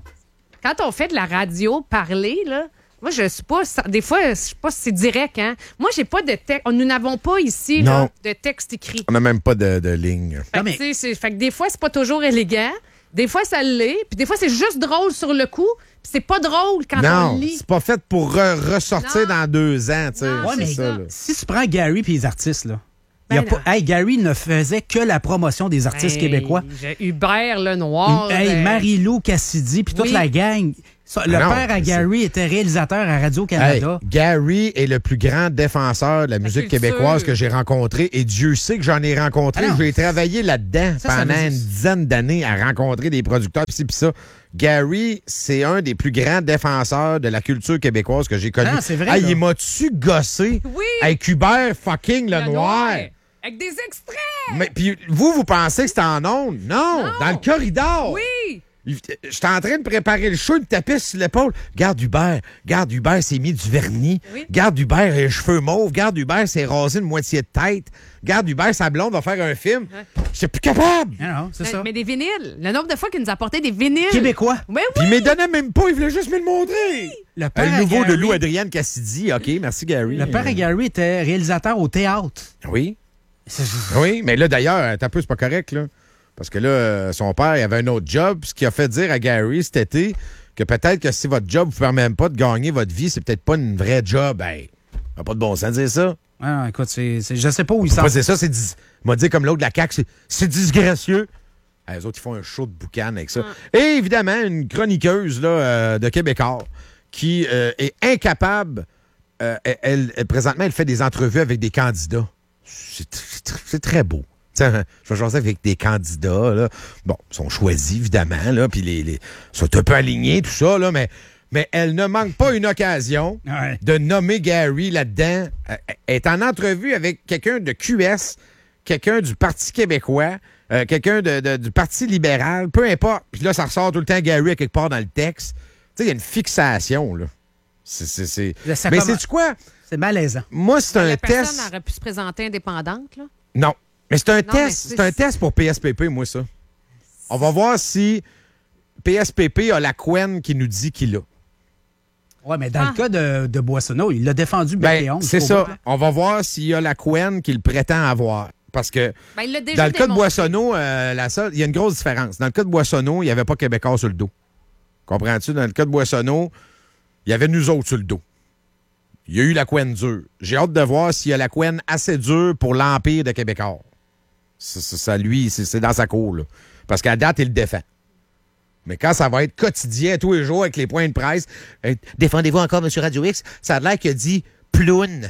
quand on fait de la radio parler, là, moi, je suis pas. Des fois, je sais pas si c'est direct, hein. Moi, j'ai pas de texte. Nous n'avons pas ici là, Non. de texte écrit. On n'a même pas de, de ligne. Fait, Non, mais- que, tu sais, c'est- fait que des fois, c'est pas toujours élégant. Des fois, ça l'est, puis des fois, c'est juste drôle sur le coup, puis c'est pas drôle quand on Non, le lit. c'est pas fait pour re- ressortir dans deux ans, tu sais. Ouais, c'est mais ça, là. si tu prends Gary et les artistes, là, il y a Ben pas, hey, Gary ne faisait que la promotion des artistes Hey, québécois. j'ai Hubert Lenoir. Hey, euh, Marie-Lou Cassidy, puis toute oui. la gang. Ça, le Ah non, père à c'est- Gary était réalisateur à Hey, Radio-Canada. Gary est le plus grand défenseur de la musique culture. québécoise que j'ai rencontré et Dieu sait que j'en ai rencontré. Ah non. J'ai travaillé là-dedans Ça, ça pendant veut dire- une dizaine d'années à rencontrer des producteurs pis ci, pis ça. Gary, c'est un des plus grands défenseurs de la culture québécoise que j'ai connu. Ah, c'est vrai, Hey, là. il m'a-tu gossé Oui. avec Hubert fucking le, le noir? Avec des extraits. Mais puis vous, vous pensez que c'était en ondes? Non, Non. dans le corridor. Oui. Il- J'étais en train de préparer le show, il me tapait sur l'épaule. Garde Hubert, garde Hubert s'est mis du vernis. Oui. Garde Hubert a les cheveux mauves. Garde Hubert s'est rasé une moitié de tête. Garde Hubert, sa blonde va faire un film. J'étais plus capable. Non, non, c'est Mais, ça. mais des vinyles. Le nombre de fois qu'il nous a apporté des vinyles. Québécois. Mais Puis oui. il me donnait même pas, il voulait juste me le montrer. Le Euh, père Le à nouveau de Gary- Lou Adrienne Cassidy. OK, merci Gary. Le père à Gary était réalisateur au théâtre. Oui. Oui, mais là d'ailleurs, t'as peu, c'est pas correct, là. Parce que là, euh, son père, il avait un autre job, ce qui a fait dire à Gary cet été que peut-être que si votre job vous permet même pas de gagner votre vie, c'est peut-être pas une vraie job. Ben, ça n'a pas de bon sens de dire ça. Ah, écoute, c'est, c'est- je sais pas où il Faut s'en pas dire ça, c'est dis... m'a dit comme l'autre de la C A Q, c'est, c'est disgracieux. Ah, les autres, ils font un show de boucan avec ça. Et évidemment, une chroniqueuse là, euh, de Québécois qui euh, est incapable. euh, elle, elle- présentement, elle fait des entrevues avec des candidats. C'est, c'est tr- c'est très beau. T'sais, je vais jaser avec des candidats. Là. Bon, ils sont choisis, évidemment, là, puis les, les sont un peu alignés, tout ça, là, mais, mais elle ne manque pas une occasion Ouais. de nommer Gary là-dedans. Elle elle est en entrevue avec quelqu'un de Q S, quelqu'un du Parti québécois, euh, quelqu'un de, de- du Parti libéral, peu importe. Puis là, ça ressort tout le temps Gary à quelque part dans le texte. Tu sais, il y a une fixation, là. C'est, c'est, c'est... Là, ça Mais commence- c'est quoi? C'est malaisant. Moi, c'est un La personne test... aurait pu se présenter indépendante, là. Non. Mais c'est un mais test. c'est- C'est un test pour P S P P, moi, ça. On va voir si P S P P a la couenne qui nous dit qu'il a. Ouais, mais dans Ah. le cas de, de Boissonneau, il l'a défendu bec et Ben, ongle, c'est je ça. trouve. On va voir s'il a la couenne qu'il prétend avoir. Parce que Ben, il l'a déjà dans le cas de démontré. Boissonneau, euh, la seule, il y a une grosse différence. Dans le cas de Boissonneau, il n'y avait pas Québécois sur le dos. Comprends-tu? Dans le cas de Boissonneau, il y avait nous autres sur le dos. Il y a eu la couenne dure. J'ai hâte de voir s'il y a la couenne assez dure pour l'Empire de Québécois. Ça, ça, ça, lui, c'est c'est dans sa cour, là. Parce qu'à date, il le défend. Mais quand ça va être quotidien, tous les jours, avec les points de presse, euh, défendez-vous encore, M. Radio X, ça a l'air qu'il a dit ploune.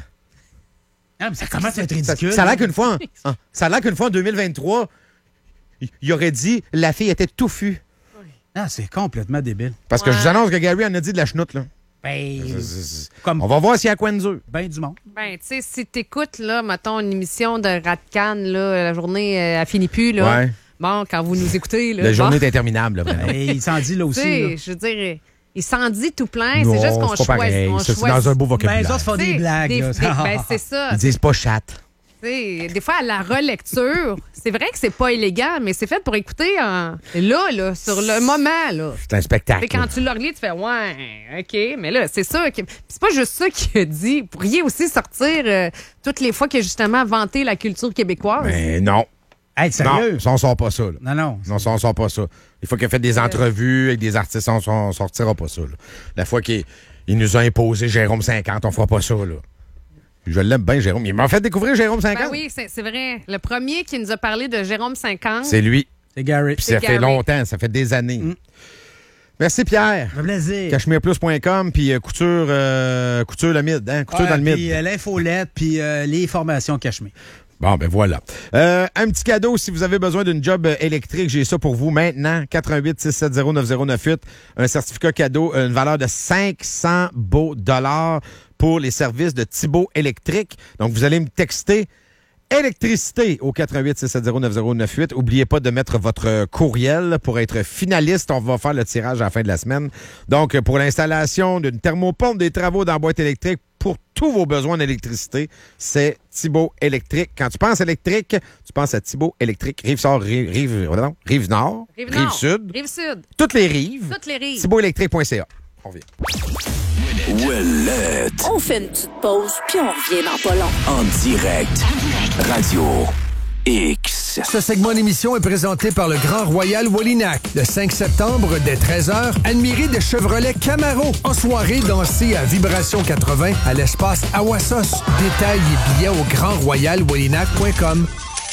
Ah, mais ça commence à être Ça, ridicule. ça a l'air qu'une fois, en, en- ça a l'air qu'une fois en deux mille vingt-trois, il, il aurait dit la fille était touffue. Ah, c'est complètement débile. Parce que je vous annonce que Gary en a dit de la chenoute, là. Ben, C'est- c'est- c'est- comme On va voir s'il y a quoi de dur. ben du monde. Ben, tu sais, si t'écoutes, là, mettons, une émission de Rat-Can, là, la journée, euh, elle finit plus, là. Ouais. Bon, quand vous nous écoutez, là. La journée bon, est interminable, là, vraiment. Et il s'en dit là tu aussi. sais, là. je veux dire, il s'en dit tout plein. Non, C'est juste qu'on c'est pas choisit. pareil. on Ça, c'est choisit- dans un beau Ben, vocabulaire. les autres font des T'sais, blagues. des- là. des- ben, c'est ça. Ils disent pas chatte. Tu sais, des fois, à la relecture, c'est vrai que c'est pas illégal, mais c'est fait pour écouter en... là, là, sur le moment, là. C'est un spectacle. Fait quand tu le relis, tu fais ouais, OK, mais là, c'est ça. Que... C'est pas juste ça qu'il a dit. Vous pourriez aussi sortir euh, toutes les fois qu'il a justement vanté la culture québécoise. Mais non. Hey, sérieux? Non, ça, on sort pas ça, là. Non, non. Non, ça, on sort pas ça. Il faut qu'il ait fait des entrevues avec des artistes, on, on sortira pas ça, là. La fois qu'il il nous a imposé Jérôme cinquante, on fera pas ça, là. Je l'aime bien, Jérôme. Il m'a fait découvrir Jérôme cinquante. Ben oui, c'est c'est vrai. Le premier qui nous a parlé de Jérôme cinquante. C'est lui. C'est Gary. Puis C'est ça fait Gary. longtemps, ça fait des années. Merci, Pierre. Un plaisir. cachemire plus point com, puis euh, couture, euh, couture le mid, hein? Couture Ouais, dans le mid. Puis euh, l'infolette, puis euh, les formations Cachemire. Bon, ben voilà. Euh, un petit cadeau, si vous avez besoin d'une job euh, électrique, j'ai ça pour vous maintenant. quatre un huit, six sept zéro, neuf zéro neuf huit. Un certificat cadeau, une valeur de cinq cents beaux dollars pour les services de Thibault Électrique. Donc, vous allez me texter électricité au quatre un huit, six sept zéro, neuf zéro neuf huit. N'oubliez pas de mettre votre courriel pour être finaliste. On va faire le tirage à la fin de la semaine. Donc, pour l'installation d'une thermopompe, des travaux dans la boîte électrique, pour tous vos besoins d'électricité, c'est Thibault Électrique. Quand tu penses électrique, tu penses à Thibault Électrique. Rive-Sud, rive, rive, pardon, rive nord, rive, Rive-Nord. sud, Rive-Sud. toutes les rives. Toutes les rives. Thibault Électrique point C A. On revient. Ouellette. On fait une petite pause, puis on revient dans pas long. En direct. Radio X. X. Ce segment d'émission est présenté par le Grand Royal Wallinac. Le cinq septembre, dès treize heures, admirez des Chevrolet Camaro. En soirée, dansez à Vibration quatre-vingts à l'espace Awassos. Détails et billets au grand royal wallinac point com.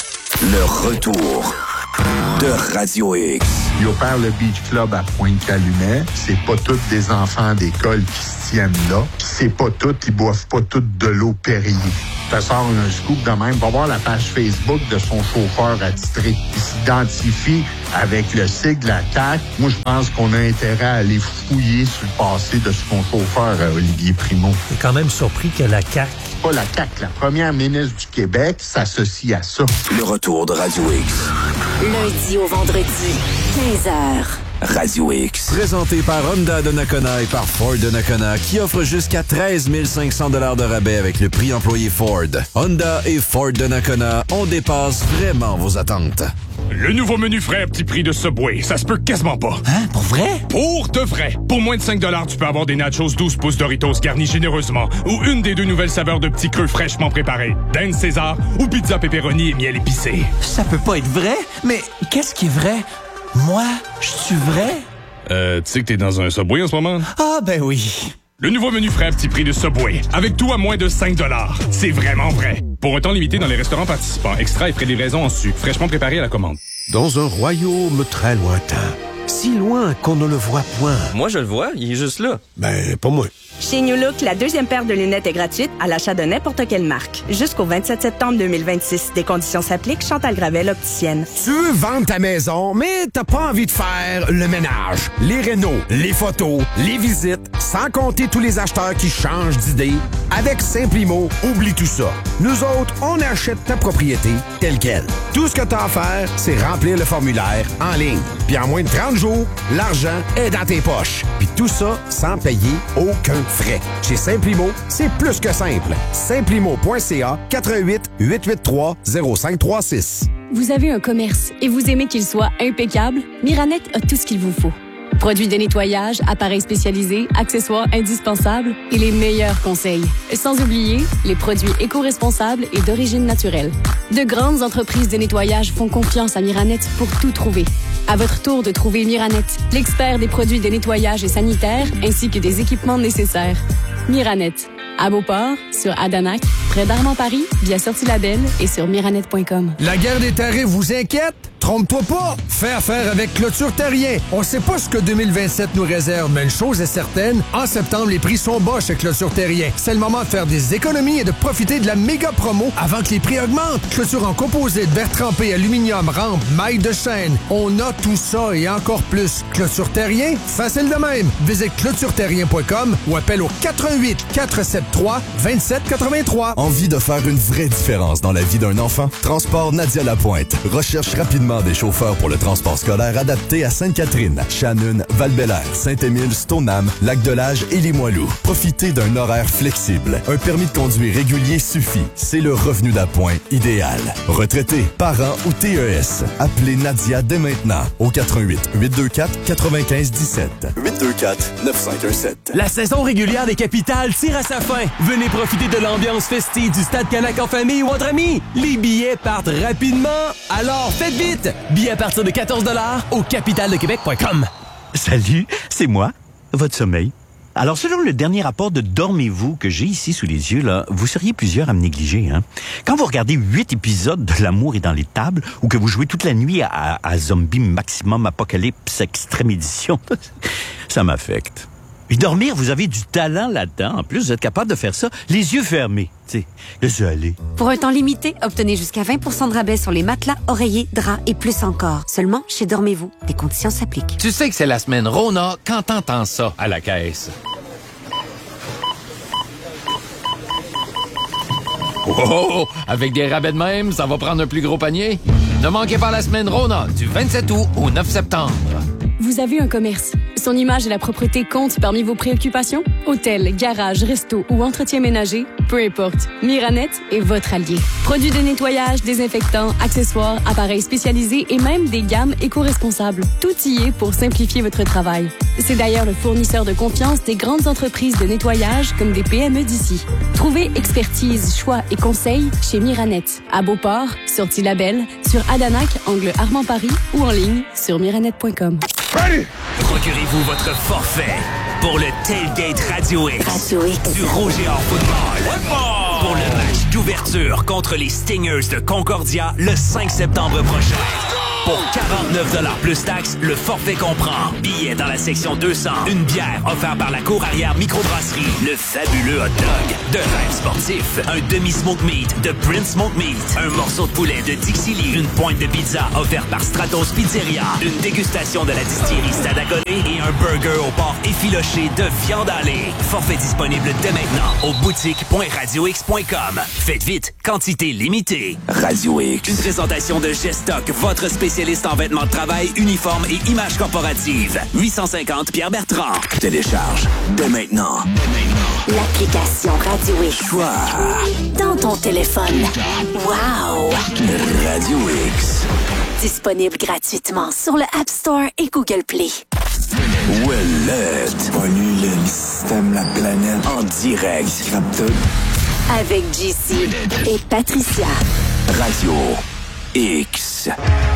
Le retour de Radio X. Il opère le Beach Club à Pointe-Calumet. C'est pas tous des enfants d'école qui se tiennent là. Pis c'est pas tous, ils boivent pas toutes de l'eau Perrier. Ça sort un scoop de même. Va voir la page Facebook de son chauffeur attitré. Il s'identifie avec le sigle de la C A Q. Moi, je pense qu'on a intérêt à aller fouiller sur le passé de son chauffeur, Olivier Primo. Je suis quand même surpris que la C A Q... Pas la C A Q, la première ministre du Québec s'associe à ça. Le retour de Radio X. Lundi au vendredi, quinze heures. Radio X. Présenté par Honda de Nakona et par Ford de Nakona, qui offre jusqu'à treize mille cinq cents dollars de rabais avec le prix employé Ford. Honda et Ford de Nakona, on dépasse vraiment vos attentes. Le nouveau menu frais à petit prix de Subway, ça se peut quasiment pas. Hein? Pour vrai? Pour de vrai. Pour moins de cinq dollars, tu peux avoir des nachos douze pouces Doritos garnis généreusement ou une des deux nouvelles saveurs de petits creux fraîchement préparés. Dan César ou pizza pepperoni et miel épicé. Ça peut pas être vrai? Mais qu'est-ce qui est vrai? Moi, je suis vrai? Euh, tu sais que t'es dans un Subway en ce moment? Ah, ben oui. Le nouveau menu frais à petit prix de Subway. Avec tout à moins de cinq dollars. C'est vraiment vrai. Pour un temps limité dans les restaurants participants. Extra et frais de livraison en sucre. Fraîchement préparé à la commande. Dans un royaume très lointain. Si loin qu'on ne le voit point. Moi, je le vois. Il est juste là. Ben, pas moi. Chez New Look, la deuxième paire de lunettes est gratuite à l'achat de n'importe quelle marque. Jusqu'au vingt-sept septembre deux mille vingt-six. Des conditions s'appliquent. Chantal Gravel, opticienne. Tu veux vendre ta maison, mais t'as pas envie de faire le ménage. Les rénaux, les photos, les visites, sans compter tous les acheteurs qui changent d'idée. Avec Simplimo, oublie tout ça. Nous autres, on achète ta propriété telle quelle. Tout ce que t'as à faire, c'est remplir le formulaire en ligne. Puis en moins de trente jours, l'argent est dans tes poches. Puis tout ça sans payer aucun frais. Chez Simplimo, c'est plus que simple. Simplimo point c a quatre un huit, huit huit trois, zéro cinq trois six. Vous avez un commerce et vous aimez qu'il soit impeccable? Miranet a tout ce qu'il vous faut. Produits de nettoyage, appareils spécialisés, accessoires indispensables et les meilleurs conseils. Sans oublier les produits éco-responsables et d'origine naturelle. De grandes entreprises de nettoyage font confiance à Miranet pour tout trouver. À votre tour de trouver Miranet, l'expert des produits de nettoyage et sanitaire, ainsi que des équipements nécessaires. Miranet, à Beauport, sur Adanac, près d'Armand-Paris, via Sortie Label et sur miranet point com. La guerre des tarifs vous inquiète? Trompe-toi pas! Fais affaire avec Clôture Terrien. On sait pas ce que deux mille vingt-sept nous réserve, mais une chose est certaine, en septembre, les prix sont bas chez Clôture Terrien. C'est le moment de faire des économies et de profiter de la méga promo avant que les prix augmentent. Clôture en composite, verre trempé, aluminium, rampe, maille de chaîne. On a tout ça et encore plus. Clôture Terrien, facile de même. Visite clôture terrien point com ou appelle au quatre un huit, quatre sept trois, deux sept huit trois. Envie de faire une vraie différence dans la vie d'un enfant? Transport Nadia Lapointe recherche rapidement des chauffeurs pour le transport scolaire adapté à Sainte-Catherine, Shannon, Val-Bélair, Saint-Émile, Stoneham, Lac-de-L'Âge et Limoilou. Profitez d'un horaire flexible. Un permis de conduire régulier suffit. C'est le revenu d'appoint idéal. Retraité, parents ou T E S. Appelez Nadia dès maintenant au quatre un huit, huit deux quatre, quatre cinq un sept. huit deux quatre, neuf cinq un sept. La saison régulière des capitales tire à sa fin. Venez profiter de l'ambiance festive du Stade Canac en famille ou entre amis. Les billets partent rapidement, alors faites vite! Billets à partir de quatorze dollars au capital de québec point com. Salut, c'est moi, votre sommeil. Alors, selon le dernier rapport de Dormez-vous que j'ai ici sous les yeux, là, vous seriez plusieurs à me négliger. Hein? Quand vous regardez huit épisodes de L'amour est dans les tables ou que vous jouez toute la nuit à, à Zombie Maximum Apocalypse Extrême Édition, ça m'affecte. Et dormir, vous avez du talent là-dedans. En plus, vous êtes capable de faire ça les yeux fermés. Tu sais, laissez aller. Pour un temps limité, obtenez jusqu'à vingt pour cent de rabais sur les matelas, oreillers, draps et plus encore. Seulement chez Dormez-vous. Des conditions s'appliquent. Tu sais que c'est la semaine Rona quand t'entends ça à la caisse. Oh, avec des rabais de même, ça va prendre un plus gros panier. Ne manquez pas la semaine Rona du vingt-sept août au neuf septembre. Vous avez un commerce. Son image et la propreté comptent parmi vos préoccupations? Hôtel, garage, resto ou entretien ménager? Peu importe, Miranet est votre allié. Produits de nettoyage, désinfectants, accessoires, appareils spécialisés et même des gammes éco-responsables. Tout y est pour simplifier votre travail. C'est d'ailleurs le fournisseur de confiance des grandes entreprises de nettoyage comme des P M E d'ici. Trouvez expertise, choix et conseils chez Miranet. À Beauport, sur Tillabel, sur Adanac, angle Armand-Paris ou en ligne sur miranet point com. Procurez-vous votre forfait pour le Tailgate Radio X, Radio X. du Rouge et Or Football. Pour le match d'ouverture contre les Stingers de Concordia le cinq septembre prochain. Pour quarante-neuf dollars plus taxes, le forfait comprend billets dans la section deux cents, une bière offerte par la cour arrière microbrasserie, le fabuleux hot dog de Rêve Sportif, un demi-smoke meat de Prince Smoke Meat, un morceau de poulet de Dixie Lee, une pointe de pizza offerte par Stratos Pizzeria, une dégustation de la distillerie Stade à côté et un burger au porc effiloché de viande hachée. Forfait disponible dès maintenant au boutique point radio x point com. Faites vite, quantité limitée. Radio X. Une présentation de Gestock, votre spécialiste en vêtements de travail, uniformes et images corporatives. huit cent cinquante Pierre Bertrand. Télécharge dès maintenant. L'application Radio X. Choix. Dans ton téléphone. Wow! Radio X. Disponible gratuitement sur le App Store et Google Play. Ouellette. Pollue le système, la planète. En direct. Scrap tout. Avec J C et Patricia. Radio X.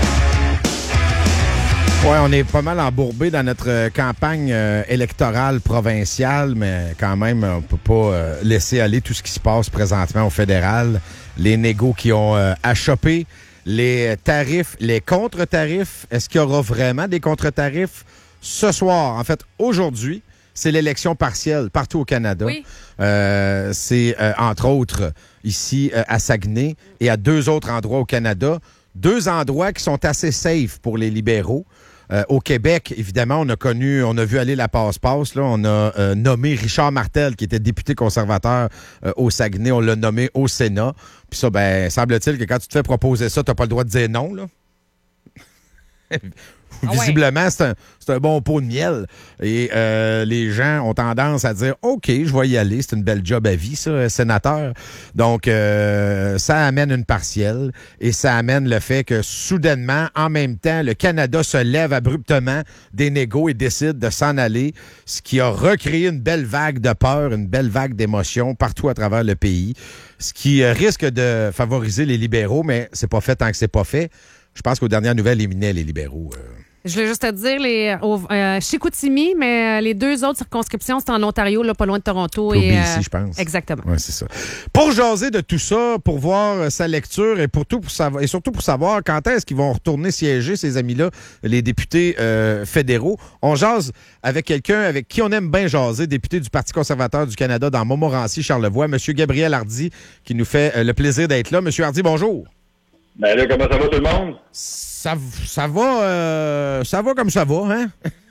Ouais, on est pas mal embourbé dans notre euh, campagne euh, électorale provinciale, mais quand même, on peut pas euh, laisser aller tout ce qui se passe présentement au fédéral. Les négos qui ont euh, achoppé, les tarifs, les contre-tarifs. Est-ce qu'il y aura vraiment des contre-tarifs ce soir? En fait, aujourd'hui, c'est l'élection partielle partout au Canada. Oui. Euh, c'est, euh, entre autres, ici euh, à Saguenay et à deux autres endroits au Canada. Deux endroits qui sont assez safe pour les libéraux. Euh, au Québec, évidemment, on a connu, on a vu aller la passe-passe. Là, on a euh, nommé Richard Martel, qui était député conservateur euh, au Saguenay. On l'a nommé au Sénat. Puis ça, ben, semble-t-il que quand tu te fais proposer ça, t'as pas le droit de dire non, là. Ah visiblement, ouais. c'est, un, c'est un bon pot de miel. Et euh, les gens ont tendance à dire « OK, je vais y aller. C'est une belle job à vie, ça, sénateur. » Donc, euh, ça amène une partielle et ça amène le fait que, soudainement, en même temps, le Canada se lève abruptement des négos et décide de s'en aller, ce qui a recréé une belle vague de peur, une belle vague d'émotions partout à travers le pays, ce qui risque de favoriser les libéraux, mais c'est pas fait tant que c'est pas fait. Je pense qu'aux dernières nouvelles, ils minaient les libéraux. Euh. Je voulais juste te dire, les, au, euh, Chicoutimi, mais les deux autres circonscriptions, c'est en Ontario, là, pas loin de Toronto. Puis et au B C, euh, je pense. Exactement. Oui, c'est ça. Pour jaser de tout ça, pour voir euh, sa lecture et, pour tout pour savoir, et surtout pour savoir quand est-ce qu'ils vont retourner siéger, ces amis-là, les députés euh, fédéraux, on jase avec quelqu'un avec qui on aime bien jaser, député du Parti conservateur du Canada dans Montmorency, Charlevoix, M. Gabriel Hardy, qui nous fait euh, le plaisir d'être là. M. Hardy, bonjour. Ben là, comment ça va tout le monde? Ça, ça va, euh, ça va comme ça va, hein?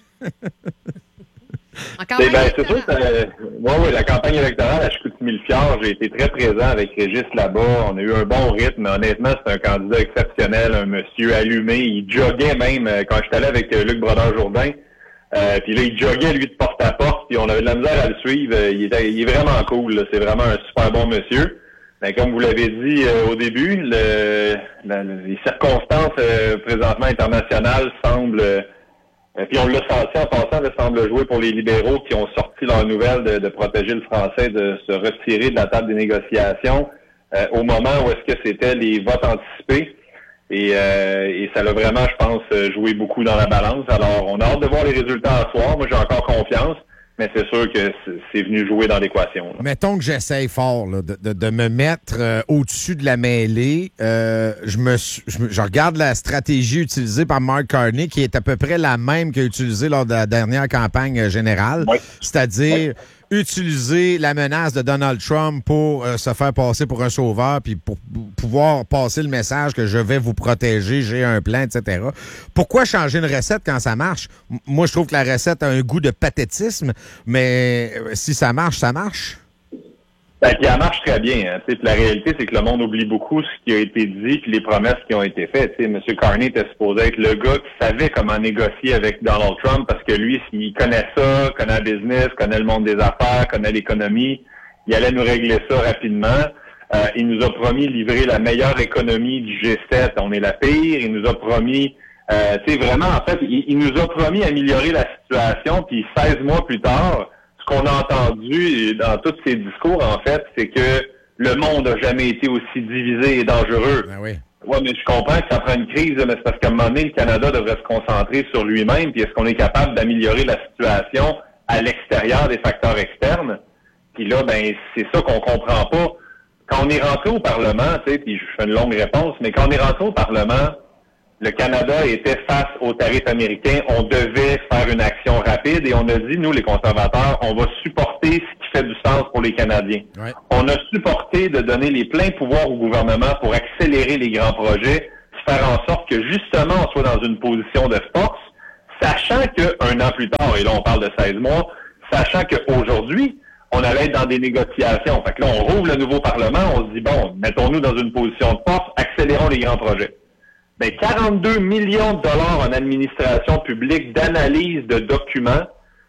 C'est, ben, c'est sûr que euh, ouais, ouais, la campagne électorale à Chicoutimi-le-Fjord, j'ai été très présent avec Régis là-bas. On a eu un bon rythme. Honnêtement, c'est un candidat exceptionnel, un monsieur allumé. Il joguait même euh, quand j'étais allé avec euh, Luc Brodeur-Jourdain. Euh, puis là, il joguait, lui, de porte à porte. Puis on avait de la misère à le suivre. Il est, il est vraiment cool. Là. C'est vraiment un super bon monsieur. Mais comme vous l'avez dit euh, au début, le, la, les circonstances euh, présentement internationales semblent, euh, puis on l'a senti en passant, là, semblent jouer pour les libéraux qui ont sorti leur nouvelle de, de protéger le français, de se retirer de la table des négociations euh, au moment où est-ce que c'était les votes anticipés. Et, euh, et ça l'a vraiment, je pense, joué beaucoup dans la balance. Alors, on a hâte de voir les résultats à soir. Moi, j'ai encore confiance. Mais c'est sûr que c'est venu jouer dans l'équation. Là. Mettons que j'essaye fort là, de, de, de me mettre euh, au-dessus de la mêlée. Euh, je, me, je me je regarde la stratégie utilisée par Mark Carney, qui est à peu près la même qu'il a utilisée lors de la dernière campagne générale. Oui. C'est-à-dire oui. utiliser la menace de Donald Trump pour euh, se faire passer pour un sauveur, puis pour pouvoir passer le message que je vais vous protéger, j'ai un plan, et cetera. Pourquoi changer une recette quand ça marche? M- moi, je trouve que la recette a un goût de pathétisme, mais si ça marche, ça marche. Ben, puis elle marche très bien. Hein. La réalité, c'est que le monde oublie beaucoup ce qui a été dit puis les promesses qui ont été faites. T'sais, M. Carney était supposé être le gars qui savait comment négocier avec Donald Trump parce que lui, s'il connaît ça, connaît le business, connaît le monde des affaires, connaît l'économie, il allait nous régler ça rapidement. Euh, il nous a promis de livrer la meilleure économie du G sept. On est la pire. Il nous a promis, euh, tu sais, vraiment, en fait, il, il nous a promis d'améliorer la situation. Puis seize mois plus tard, ce qu'on a entendu dans tous ces discours, en fait, c'est que le monde n'a jamais été aussi divisé et dangereux. Ben oui. Ouais, mais je comprends que ça prend une crise, mais c'est parce qu'à un moment donné, le Canada devrait se concentrer sur lui-même. Puis est-ce qu'on est capable d'améliorer la situation à l'extérieur des facteurs externes? Puis là, ben, c'est ça qu'on comprend pas. Quand on est rentré au Parlement, tu sais, puis je fais une longue réponse, mais quand on est rentré au Parlement, le Canada était face aux tarifs américains. On devait faire une action rapide et on a dit, nous, les conservateurs, on va supporter ce qui fait du sens pour les Canadiens. Ouais. On a supporté de donner les pleins pouvoirs au gouvernement pour accélérer les grands projets, faire en sorte que, justement, on soit dans une position de force, sachant qu'un an plus tard, et là, on parle de seize mois, sachant qu'aujourd'hui, on allait être dans des négociations. Fait que là, on rouvre le nouveau Parlement, on se dit, bon, mettons-nous dans une position de force, accélérons les grands projets. Ben, quarante-deux millions de dollars en administration publique, d'analyse de documents.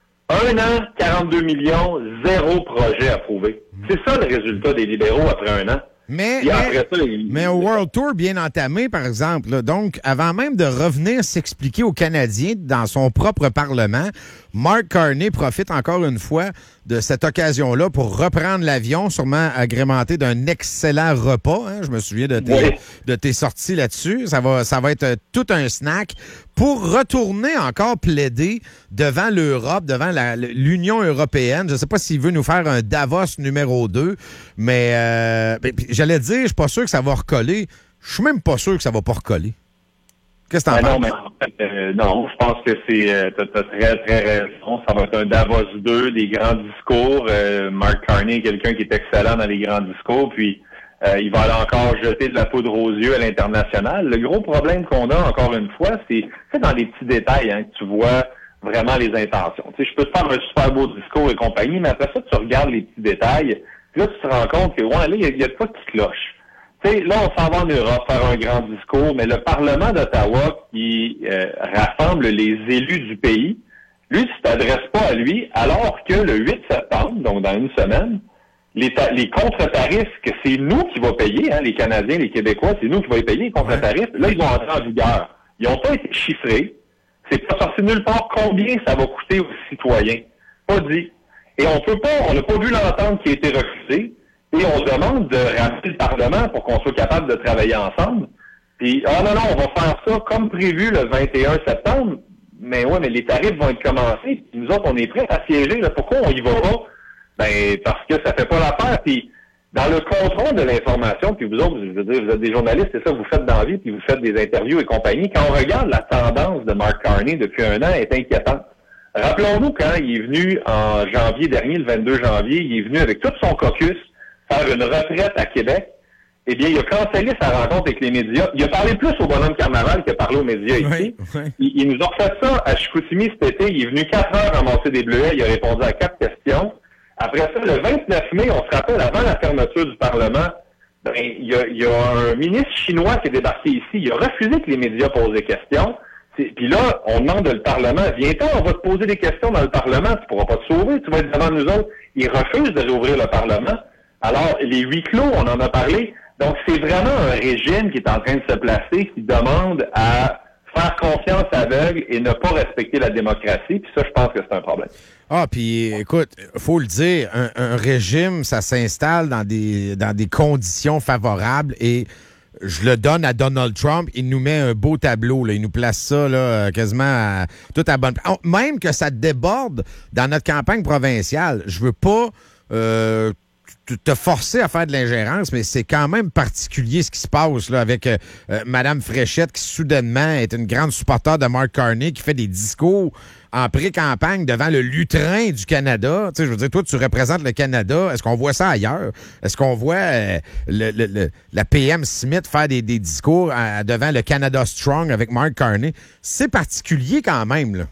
Un an, quarante-deux millions, zéro projet approuvé. C'est ça le résultat des libéraux après un an. Mais, Puis après mais, ça, il- mais au World Tour bien entamé, par exemple, là, donc, avant même de revenir s'expliquer aux Canadiens dans son propre Parlement, Mark Carney profite encore une fois de cette occasion-là pour reprendre l'avion, sûrement agrémenté d'un excellent repas. Hein? Je me souviens de tes, Oui. de tes sorties là-dessus. Ça va, ça va être euh, tout un snack pour retourner encore plaider devant l'Europe, devant la- l'Union européenne. Je ne sais pas s'il veut nous faire un Davos numéro deux, mais euh, ben, puis j'allais dire, je suis pas sûr que ça va recoller. Je suis même pas sûr que ça va pas recoller. Qu'est-ce que t'en Ben penses? non, mais en fait, euh, non, je pense que c'est, euh, t'as, t'as très, très raison. Ça va être un Davos deux, des grands discours. Euh, Mark Carney est quelqu'un qui est excellent dans les grands discours, puis euh, il va aller encore jeter de la poudre aux yeux à l'international. Le gros problème qu'on a, encore une fois, c'est, c'est dans les petits détails, hein, que tu vois vraiment les intentions. Tu sais, je peux te faire un super beau discours et compagnie, mais après ça, tu regardes les petits détails, puis là, tu te rends compte que, ouais, là, il y a, il y a de quoi qui cloche. Tu sais, là, on s'en va en Europe faire un grand discours, mais le Parlement d'Ottawa qui euh, rassemble les élus du pays, lui, tu t'adresses pas à lui, alors que le huit septembre, donc dans une semaine, les, ta- les contre-tarifs, que c'est nous qui va payer, hein, les Canadiens, les Québécois, c'est nous qui va les payer, les contre-tarifs, là, ils vont entrer en vigueur. Ils n'ont pas été chiffrés. C'est pas sorti nulle part combien ça va coûter aux citoyens. Pas dit. Et on peut pas, on n'a pas vu l'entente qui a été refusée. Et on demande de ramener le Parlement pour qu'on soit capable de travailler ensemble. Puis, ah non, non, on va faire ça comme prévu le vingt et un septembre. Mais ouais, mais les tarifs vont être commencés. Puis nous autres, on est prêts à siéger. Là. Pourquoi on y va pas? Ben, parce que ça fait pas l'affaire. Puis, dans le contrôle de l'information, puis vous autres, je veux dire, vous êtes des journalistes, c'est ça que vous faites dans la vie, puis vous faites des interviews et compagnie. Quand on regarde la tendance de Mark Carney depuis un an, elle est inquiétante. Rappelons-nous quand il est venu en janvier dernier, le vingt-deux janvier, il est venu avec tout son caucus faire une retraite à Québec, eh bien, il a cancellé sa rencontre avec les médias. Il a parlé plus au bonhomme Carnaval qu'il a parlé aux médias ici. Oui. Il, il nous a refait ça à Chicoutimi cet été. Il est venu quatre heures ramasser des bleuets. Il a répondu à quatre questions. Après ça, le vingt-neuf mai, on se rappelle, avant la fermeture du Parlement, ben, il y a, il y a un ministre chinois qui est débarqué ici. Il a refusé que les médias posent des questions. C'est- Puis là, on demande le Parlement, viens-t'en, on va te poser des questions dans le Parlement. Tu pourras pas te sauver. Tu vas être devant nous autres. Il refuse de réouvrir le Parlement. Alors, les huis clos, on en a parlé. Donc, c'est vraiment un régime qui est en train de se placer, qui demande à faire confiance aveugle et ne pas respecter la démocratie. Puis ça, je pense que c'est un problème. Ah, puis écoute, faut le dire, un, un régime, ça s'installe dans des, dans des conditions favorables et je le donne à Donald Trump, il nous met un beau tableau, là, il nous place ça là, quasiment à, tout à bonne place. Même que ça déborde dans notre campagne provinciale. Je veux pas euh, te forcer à faire de l'ingérence, mais c'est quand même particulier ce qui se passe là avec euh, euh, Mme Fréchette qui soudainement est une grande supporter de Mark Carney qui fait des discours en pré-campagne devant le lutrin du Canada. Tu sais, je veux dire, toi, tu représentes le Canada. Est-ce qu'on voit ça ailleurs? Est-ce qu'on voit euh, le, le, le- la P M Smith faire des, des discours à- devant le Canada Strong avec Mark Carney? C'est particulier quand même, là.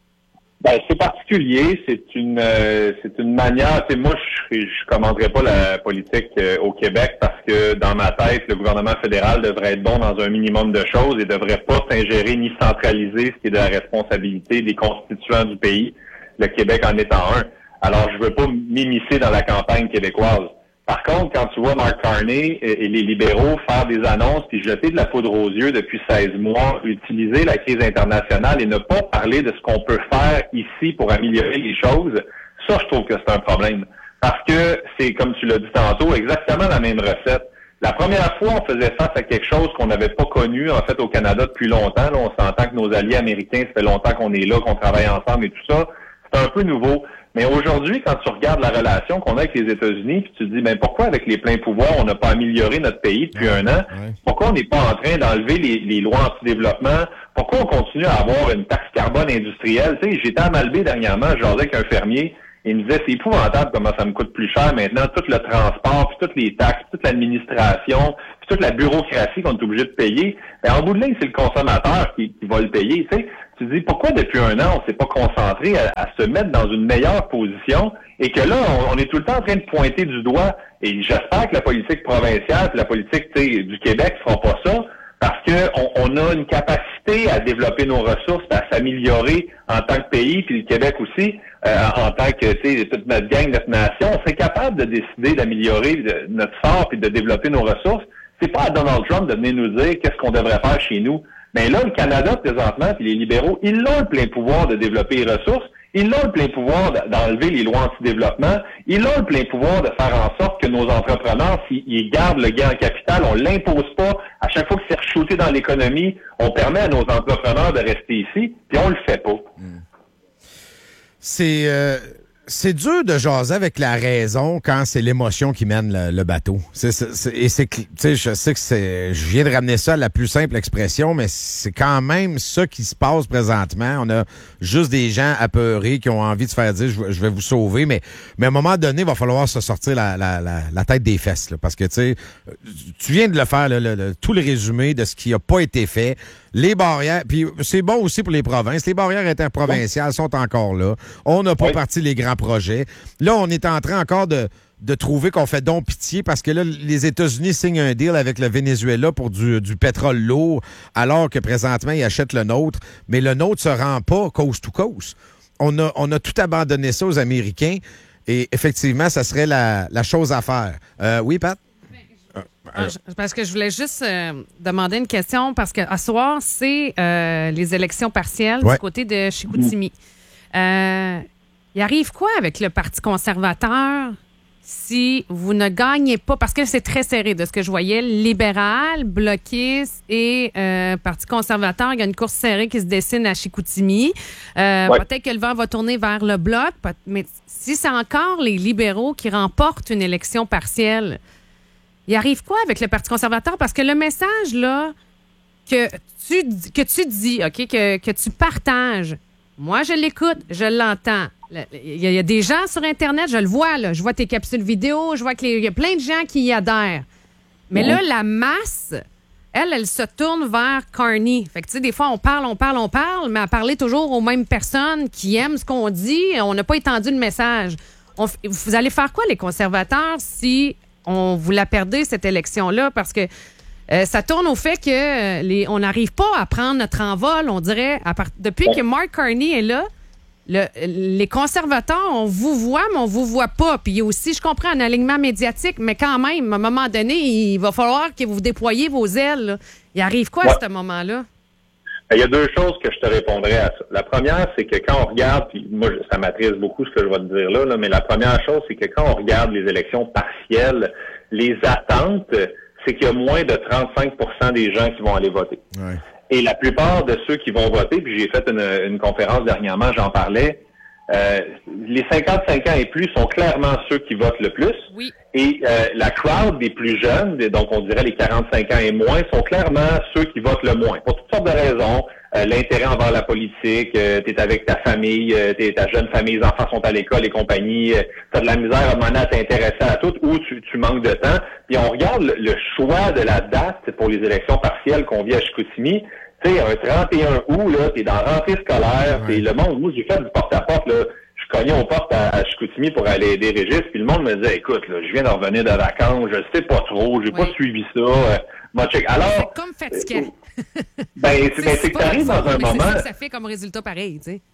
Ben, c'est particulier, c'est une euh, c'est une manière, tu sais, moi je je commenterai pas la politique euh, au Québec parce que dans ma tête, le gouvernement fédéral devrait être bon dans un minimum de choses et devrait pas s'ingérer ni centraliser ce qui est de la responsabilité des constituants du pays, le Québec en étant un. Alors, je veux pas m'immiscer dans la campagne québécoise. Par contre, quand tu vois Mark Carney et les libéraux faire des annonces puis jeter de la poudre aux yeux depuis seize mois, utiliser la crise internationale et ne pas parler de ce qu'on peut faire ici pour améliorer les choses, ça, je trouve que c'est un problème. Parce que c'est, comme tu l'as dit tantôt, exactement la même recette. La première fois, on faisait face à quelque chose qu'on n'avait pas connu, en fait, au Canada depuis longtemps. Là, on s'entend que nos alliés américains, ça fait longtemps qu'on est là, qu'on travaille ensemble et tout ça. C'est un peu nouveau. Mais aujourd'hui, quand tu regardes la relation qu'on a avec les États-Unis, puis tu te dis, ben pourquoi avec les pleins pouvoirs, on n'a pas amélioré notre pays depuis un an? Pourquoi on n'est pas en train d'enlever les, les lois anti-développement? Pourquoi on continue à avoir une taxe carbone industrielle? Tu sais, j'étais à Malbaie dernièrement, je jasais avec un fermier, il me disait, c'est épouvantable comment ça me coûte plus cher maintenant, tout le transport, puis toutes les taxes, toute l'administration, puis toute la bureaucratie qu'on est obligé de payer. Ben, en bout de ligne, c'est le consommateur qui, qui va le payer, tu sais. Tu te dis, pourquoi depuis un an, on s'est pas concentré à, à se mettre dans une meilleure position et que là, on, on est tout le temps en train de pointer du doigt. Et j'espère que la politique provinciale, la politique du Québec ne fera pas ça parce que on, on a une capacité à développer nos ressources, à s'améliorer en tant que pays, puis le Québec aussi, euh, en tant que, tu sais, toute notre gang, notre nation, on serait capable de décider d'améliorer notre sort puis de développer nos ressources. C'est pas à Donald Trump de venir nous dire qu'est-ce qu'on devrait faire chez nous. Mais là, le Canada, présentement, puis les libéraux, ils ont le plein pouvoir de développer les ressources, ils ont le plein pouvoir d'enlever les lois anti-développement, ils ont le plein pouvoir de faire en sorte que nos entrepreneurs, s'ils gardent le gain en capital, on l'impose pas. À chaque fois que c'est re-shooté dans l'économie, on permet à nos entrepreneurs de rester ici, puis on le fait pas. C'est... Euh... C'est dur de jaser avec la raison quand c'est l'émotion qui mène le, le bateau. C'est, c'est, c'est, et c'est, tu sais, je sais que c'est, je viens de ramener ça à la plus simple expression, mais c'est quand même ça qui se passe présentement. On a juste des gens apeurés qui ont envie de se faire dire, je, je vais vous sauver, mais, mais à un moment donné, il va falloir se sortir la, la, la, la tête des fesses, là, parce que tu sais, tu viens de le faire, là, le, le, tout le résumé de ce qui n'a pas été fait. Les barrières, puis c'est bon aussi pour les provinces, les barrières interprovinciales sont encore là. On n'a pas oui. parti les grands projets. Là, on est en train encore de, de trouver qu'on fait donc pitié parce que là, les États-Unis signent un deal avec le Venezuela pour du, du pétrole lourd, alors que présentement, ils achètent le nôtre. Mais le nôtre se rend pas coast to coast. On a, on a tout abandonné ça aux Américains et effectivement, ça serait la, la chose à faire. Euh, oui, Pat? Ah, parce que je voulais juste euh, demander une question, parce qu'à soir, c'est euh, les élections partielles ouais. du côté de Chicoutimi. Euh, il arrive quoi avec le Parti conservateur si vous ne gagnez pas? Parce que c'est très serré de ce que je voyais. Libéral, bloquiste et euh, Parti conservateur, il y a une course serrée qui se dessine à Chicoutimi. Euh, ouais. Peut-être que le vent va tourner vers le bloc, mais si c'est encore les libéraux qui remportent une élection partielle, il arrive quoi avec le Parti conservateur? Parce que le message, là, que tu, que tu dis, OK, que, que tu partages, moi, je l'écoute, je l'entends. Il y, y a des gens sur Internet, je le vois, là. Je vois tes capsules vidéo, je vois qu'il y a plein de gens qui y adhèrent. Mais mmh. là, la masse, elle, elle se tourne vers Carney. Fait que, tu sais, des fois, on parle, on parle, on parle, mais à parler toujours aux mêmes personnes qui aiment ce qu'on dit, on n'a pas étendu le message. On, vous allez faire quoi, les conservateurs, si on vous la perdez, cette élection-là? Parce que euh, ça tourne au fait que euh, les, on n'arrive pas à prendre notre envol, on dirait. À part, depuis que Mark Carney est là, le, les conservateurs, on vous voit, mais on vous voit pas. Puis aussi, je comprends, un alignement médiatique, mais quand même, à un moment donné, il va falloir que vous déployiez vos ailes. Là. Il arrive quoi ouais. à ce moment-là? Il y a deux choses que je te répondrai à ça. La première, c'est que quand on regarde, puis moi, ça m'attriste beaucoup ce que je vais te dire là, là, mais la première chose, c'est que quand on regarde les élections partielles, les attentes, c'est qu'il y a moins de trente-cinq pour cent des gens qui vont aller voter. Ouais. Et la plupart de ceux qui vont voter, puis j'ai fait une, une conférence dernièrement, j'en parlais, euh, les cinquante-cinq ans et plus sont clairement ceux qui votent le plus. Oui. Et euh, la crowd des plus jeunes, donc on dirait les quarante-cinq ans et moins, sont clairement ceux qui votent le moins. Pour toutes sortes de raisons. Euh, l'intérêt envers la politique, euh, t'es avec ta famille, euh, t'es ta jeune famille, les enfants sont à l'école et compagnie, euh, t'as de la misère à demander à t'intéresser à tout, ou tu, tu manques de temps. Puis on regarde le, le choix de la date pour les élections partielles qu'on vit à Chicoutimi. Tu sais, un trente et un août, là, t'es dans la rentrée scolaire, ouais. T'es le monde, moi j'ai fait du porte-à-porte, là, je cognais aux portes à, à Chicoutimi pour aller aider Régis, puis le monde me disait, écoute, là, je viens de revenir de vacances, je sais pas trop, j'ai oui. pas suivi ça, euh, moi, check. Alors, c'est comme fatigant. Ben, c'est, ben, c'est que t'arrives dans un moment. C'est ça que ça fait comme résultat pareil, tu sais.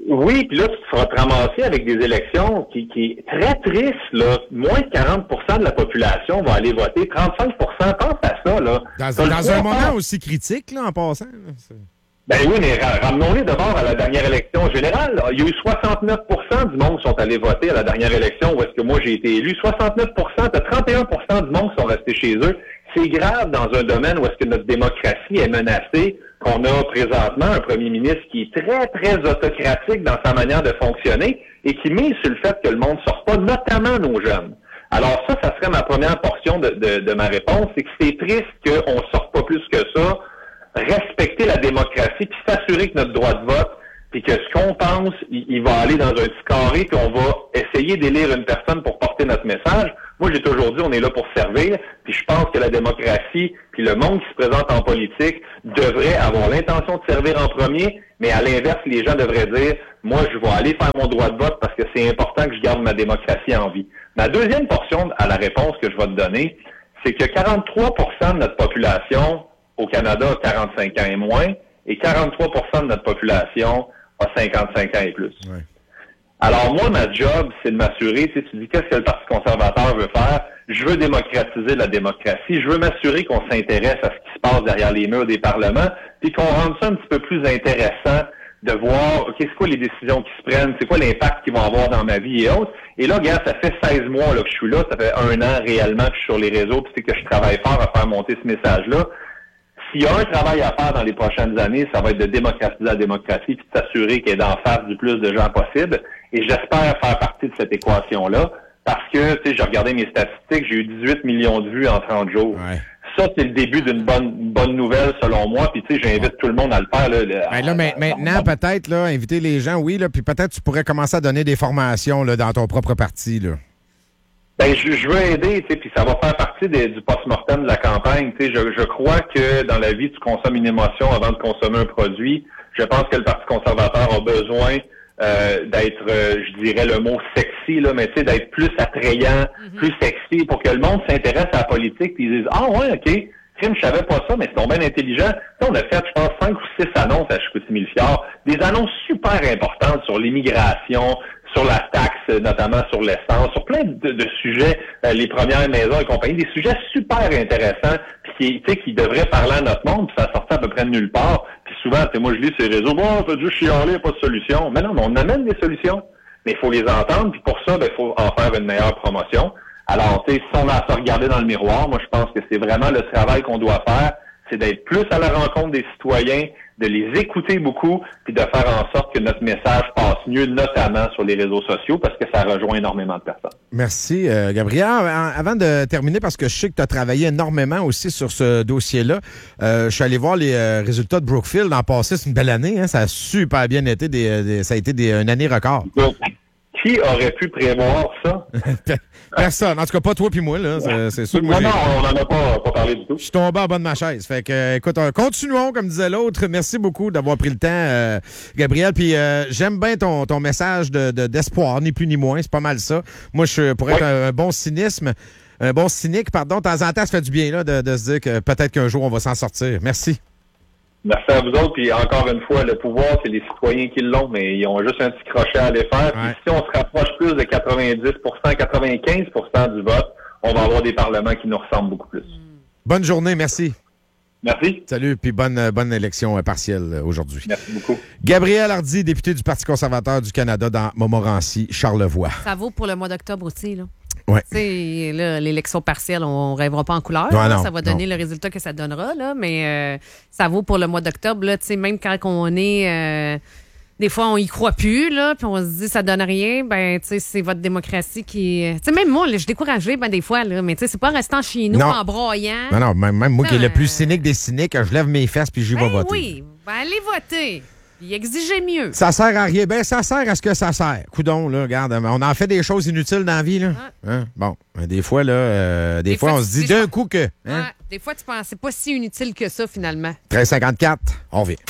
Oui, puis là, tu te feras te ramasser avec des élections qui, qui est très triste, là. Moins de quarante pour cent de la population va aller voter. trente-cinq pour cent, pense à ça, là. Dans, dans un moment aussi critique, là, en passant. Là, ben oui, mais ramenons-les d'abord à la dernière élection générale. Là. Il y a eu soixante-neuf pour cent du monde qui sont allés voter à la dernière élection où est-ce que moi j'ai été élu. soixante-neuf pour cent, t'as trente et un pour cent du monde qui sont restés chez eux. C'est grave dans un domaine où est-ce que notre démocratie est menacée, qu'on a présentement un premier ministre qui est très, très autocratique dans sa manière de fonctionner et qui mise sur le fait que le monde ne sort pas, notamment nos jeunes. Alors ça, ça serait ma première portion de, de, de ma réponse, c'est que c'est triste qu'on ne sorte pas plus que ça, respecter la démocratie, puis s'assurer que notre droit de vote, puis que ce qu'on pense, il, il va aller dans un petit carré, puis on va essayer d'élire une personne pour porter notre message. Moi, j'ai toujours dit, on est là pour servir, puis je pense que la démocratie, puis le monde qui se présente en politique devrait avoir l'intention de servir en premier, mais à l'inverse, les gens devraient dire, moi, je vais aller faire mon droit de vote parce que c'est important que je garde ma démocratie en vie. Ma deuxième portion à la réponse que je vais te donner, c'est que quarante-trois pour cent de notre population au Canada a quarante-cinq ans et moins, et quarante-trois pour cent de notre population a cinquante-cinq ans et plus. Ouais. Alors moi, ma job, c'est de m'assurer, tu sais, tu dis qu'est-ce que le Parti conservateur veut faire? Je veux démocratiser la démocratie, je veux m'assurer qu'on s'intéresse à ce qui se passe derrière les murs des parlements, puis qu'on rende ça un petit peu plus intéressant de voir, OK, c'est quoi les décisions qui se prennent, c'est quoi l'impact qu'ils vont avoir dans ma vie et autres. Et là, regarde, ça fait seize mois là, que je suis là, ça fait un an réellement que je suis sur les réseaux, puis c'est que je travaille fort à faire monter ce message-là. S'il y a un travail à faire dans les prochaines années, ça va être de démocratiser la démocratie puis de s'assurer qu'elle est en face du plus de gens possible. Et j'espère faire partie de cette équation-là parce que, tu sais, j'ai regardé mes statistiques, j'ai eu dix-huit millions de vues en trente jours. Ouais. Ça, c'est le début d'une bonne bonne nouvelle, selon moi. Puis, tu sais, j'invite tout le monde à le faire. Là, le, ben là mais, maintenant, peut-être, là, inviter les gens, oui, là, puis peut-être tu pourrais commencer à donner des formations là, dans ton propre parti, là. Ben, je, je veux aider, tu sais, puis ça va faire partie des, du post-mortem de la campagne. Tu sais, je, je crois que dans la vie, tu consommes une émotion avant de consommer un produit. Je pense que le Parti conservateur a besoin euh, d'être, euh, je dirais le mot sexy, là, mais tu sais, d'être plus attrayant, mm-hmm. plus sexy, pour que le monde s'intéresse à la politique, puis ils disent, ah ouais, ok, crime, je savais pas ça, mais c'est donc bien intelligent. Tu sais, on a fait, je pense, cinq ou six annonces à Chicoutimi-Le-Fjord, des annonces super importantes sur l'immigration, sur la taxe, notamment sur l'essence, sur plein de, de sujets, euh, les premières maisons et compagnie, des sujets super intéressants, puis qui, tu sais, qui devraient parler à notre monde, puis ça sortait à peu près de nulle part. Puis souvent, tu sais, moi je lis sur les réseaux, bon, ça juste chialer, pas de solution. Mais non, mais on amène des solutions, mais il faut les entendre, puis pour ça, ben, il faut en faire une meilleure promotion. Alors, tu sais, si on a à se regarder dans le miroir, moi je pense que c'est vraiment le travail qu'on doit faire, c'est d'être plus à la rencontre des citoyens, de les écouter beaucoup, puis de faire en sorte que notre message passe mieux, notamment sur les réseaux sociaux, parce que ça rejoint énormément de personnes. Merci, euh, Gabriel. Avant de terminer, parce que je sais que tu as travaillé énormément aussi sur ce dossier-là, euh, je suis allé voir les euh, résultats de Brookfield l'an passé. C'est une belle année, hein? Ça a super bien été. Des, des, ça a été des, une année record. Donc, qui aurait pu prévoir ça? Personne. En tout cas, pas toi puis moi, là. C'est, c'est sûr. Moi, non, non, on n'en a pas, pas parlé du tout. Je suis tombé en bas de ma chaise. Fait que, écoute, continuons, comme disait l'autre. Merci beaucoup d'avoir pris le temps, euh, Gabriel. Puis euh, j'aime bien ton, ton message de, de, d'espoir, ni plus ni moins. C'est pas mal ça. Moi, je pourrais être un, un bon cynisme, un bon cynique, pardon. De temps en temps, ça fait du bien, là, de, de se dire que peut-être qu'un jour, on va s'en sortir. Merci. Merci à vous autres. Puis encore une fois, le pouvoir, c'est les citoyens qui l'ont, mais ils ont juste un petit crochet à aller faire. Puis ouais. Si on se rapproche plus de quatre-vingt-dix pour cent, quatre-vingt-quinze pour cent du vote, on va avoir des parlements qui nous ressemblent beaucoup plus. Bonne journée, merci. Merci. Salut, puis bonne, bonne élection partielle aujourd'hui. Merci beaucoup. Gabriel Hardy, député du Parti conservateur du Canada dans Montmorency, Charlevoix. Ça vaut pour le mois d'octobre aussi, là. Ouais. Tu sais, là, l'élection partielle, on ne rêvera pas en couleur. Ouais, là, non, ça va donner non. le résultat que ça donnera, là, mais euh, ça vaut pour le mois d'octobre. Là, même quand on est... Euh, des fois, on y croit plus, là, puis on se dit ça donne rien. Ben, tu sais, c'est votre démocratie qui... Tu sais, même moi, là, je suis découragée, ben, des fois, là, mais tu sais, c'est pas en restant chez nous, non. en broyant. Non, non, même, même moi qui est le plus cynique des cyniques, je lève mes fesses puis j'y vais ben, voter. Oui, ben, allez voter. Puis exigez mieux. Ça sert à rien. Ben, ça sert à ce que ça sert. Coudon, là, regarde, on en fait des choses inutiles dans la vie, là. Ouais. Hein? Bon, des fois, là, euh, des, des fois, fois, on se dit d'un coup que... Hein? Ouais, des fois, tu penses c'est pas si inutile que ça, finalement. treize cinquante-quatre, on revient.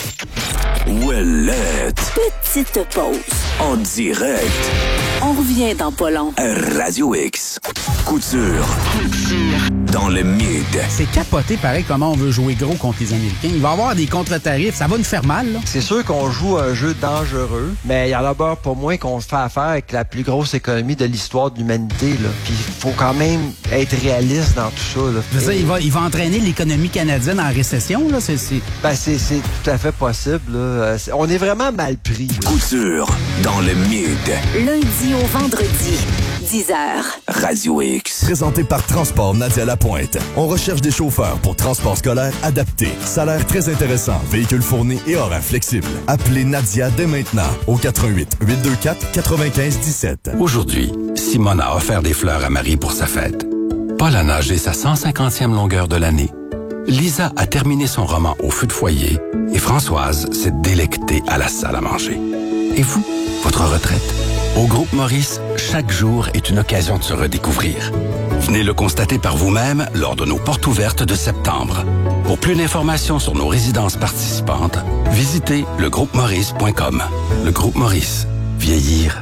Ouellette. Petite pause. En direct. On revient dans pas long. Radio X. Couture. Couture. dans le mid. C'est capoté pareil comment on veut jouer gros contre les Américains. Il va y avoir des contre-tarifs, ça va nous faire mal. Là. C'est sûr qu'on joue un jeu dangereux, mais il y en a d'abord pour moins qu'on se fait affaire avec la plus grosse économie de l'histoire de l'humanité. Là. Puis il faut quand même être réaliste dans tout ça. Là. Je veux dire, il va, il va entraîner l'économie canadienne en récession. Là. C'est, c'est... Ben, c'est, c'est tout à fait possible. Là. On est vraiment mal pris. Là. Couture dans le mid. Lundi au vendredi, dix heures. Radio X. Présenté par Transport Nadia Lapointe. On recherche des chauffeurs pour transport scolaire adapté. Salaire très intéressant, véhicule fourni et horaire flexible. Appelez Nadia dès maintenant au quatre un huit, huit deux quatre, neuf cinq un sept. Aujourd'hui, Simone a offert des fleurs à Marie pour sa fête. Paul a nagé sa cent cinquantième longueur de l'année. Lisa a terminé son roman au feu de foyer et Françoise s'est délectée à la salle à manger. Et vous, votre retraite? Au Groupe Maurice, chaque jour est une occasion de se redécouvrir. Venez le constater par vous-même lors de nos portes ouvertes de septembre. Pour plus d'informations sur nos résidences participantes, visitez le groupe maurice point com. Le Groupe Maurice. Vieillir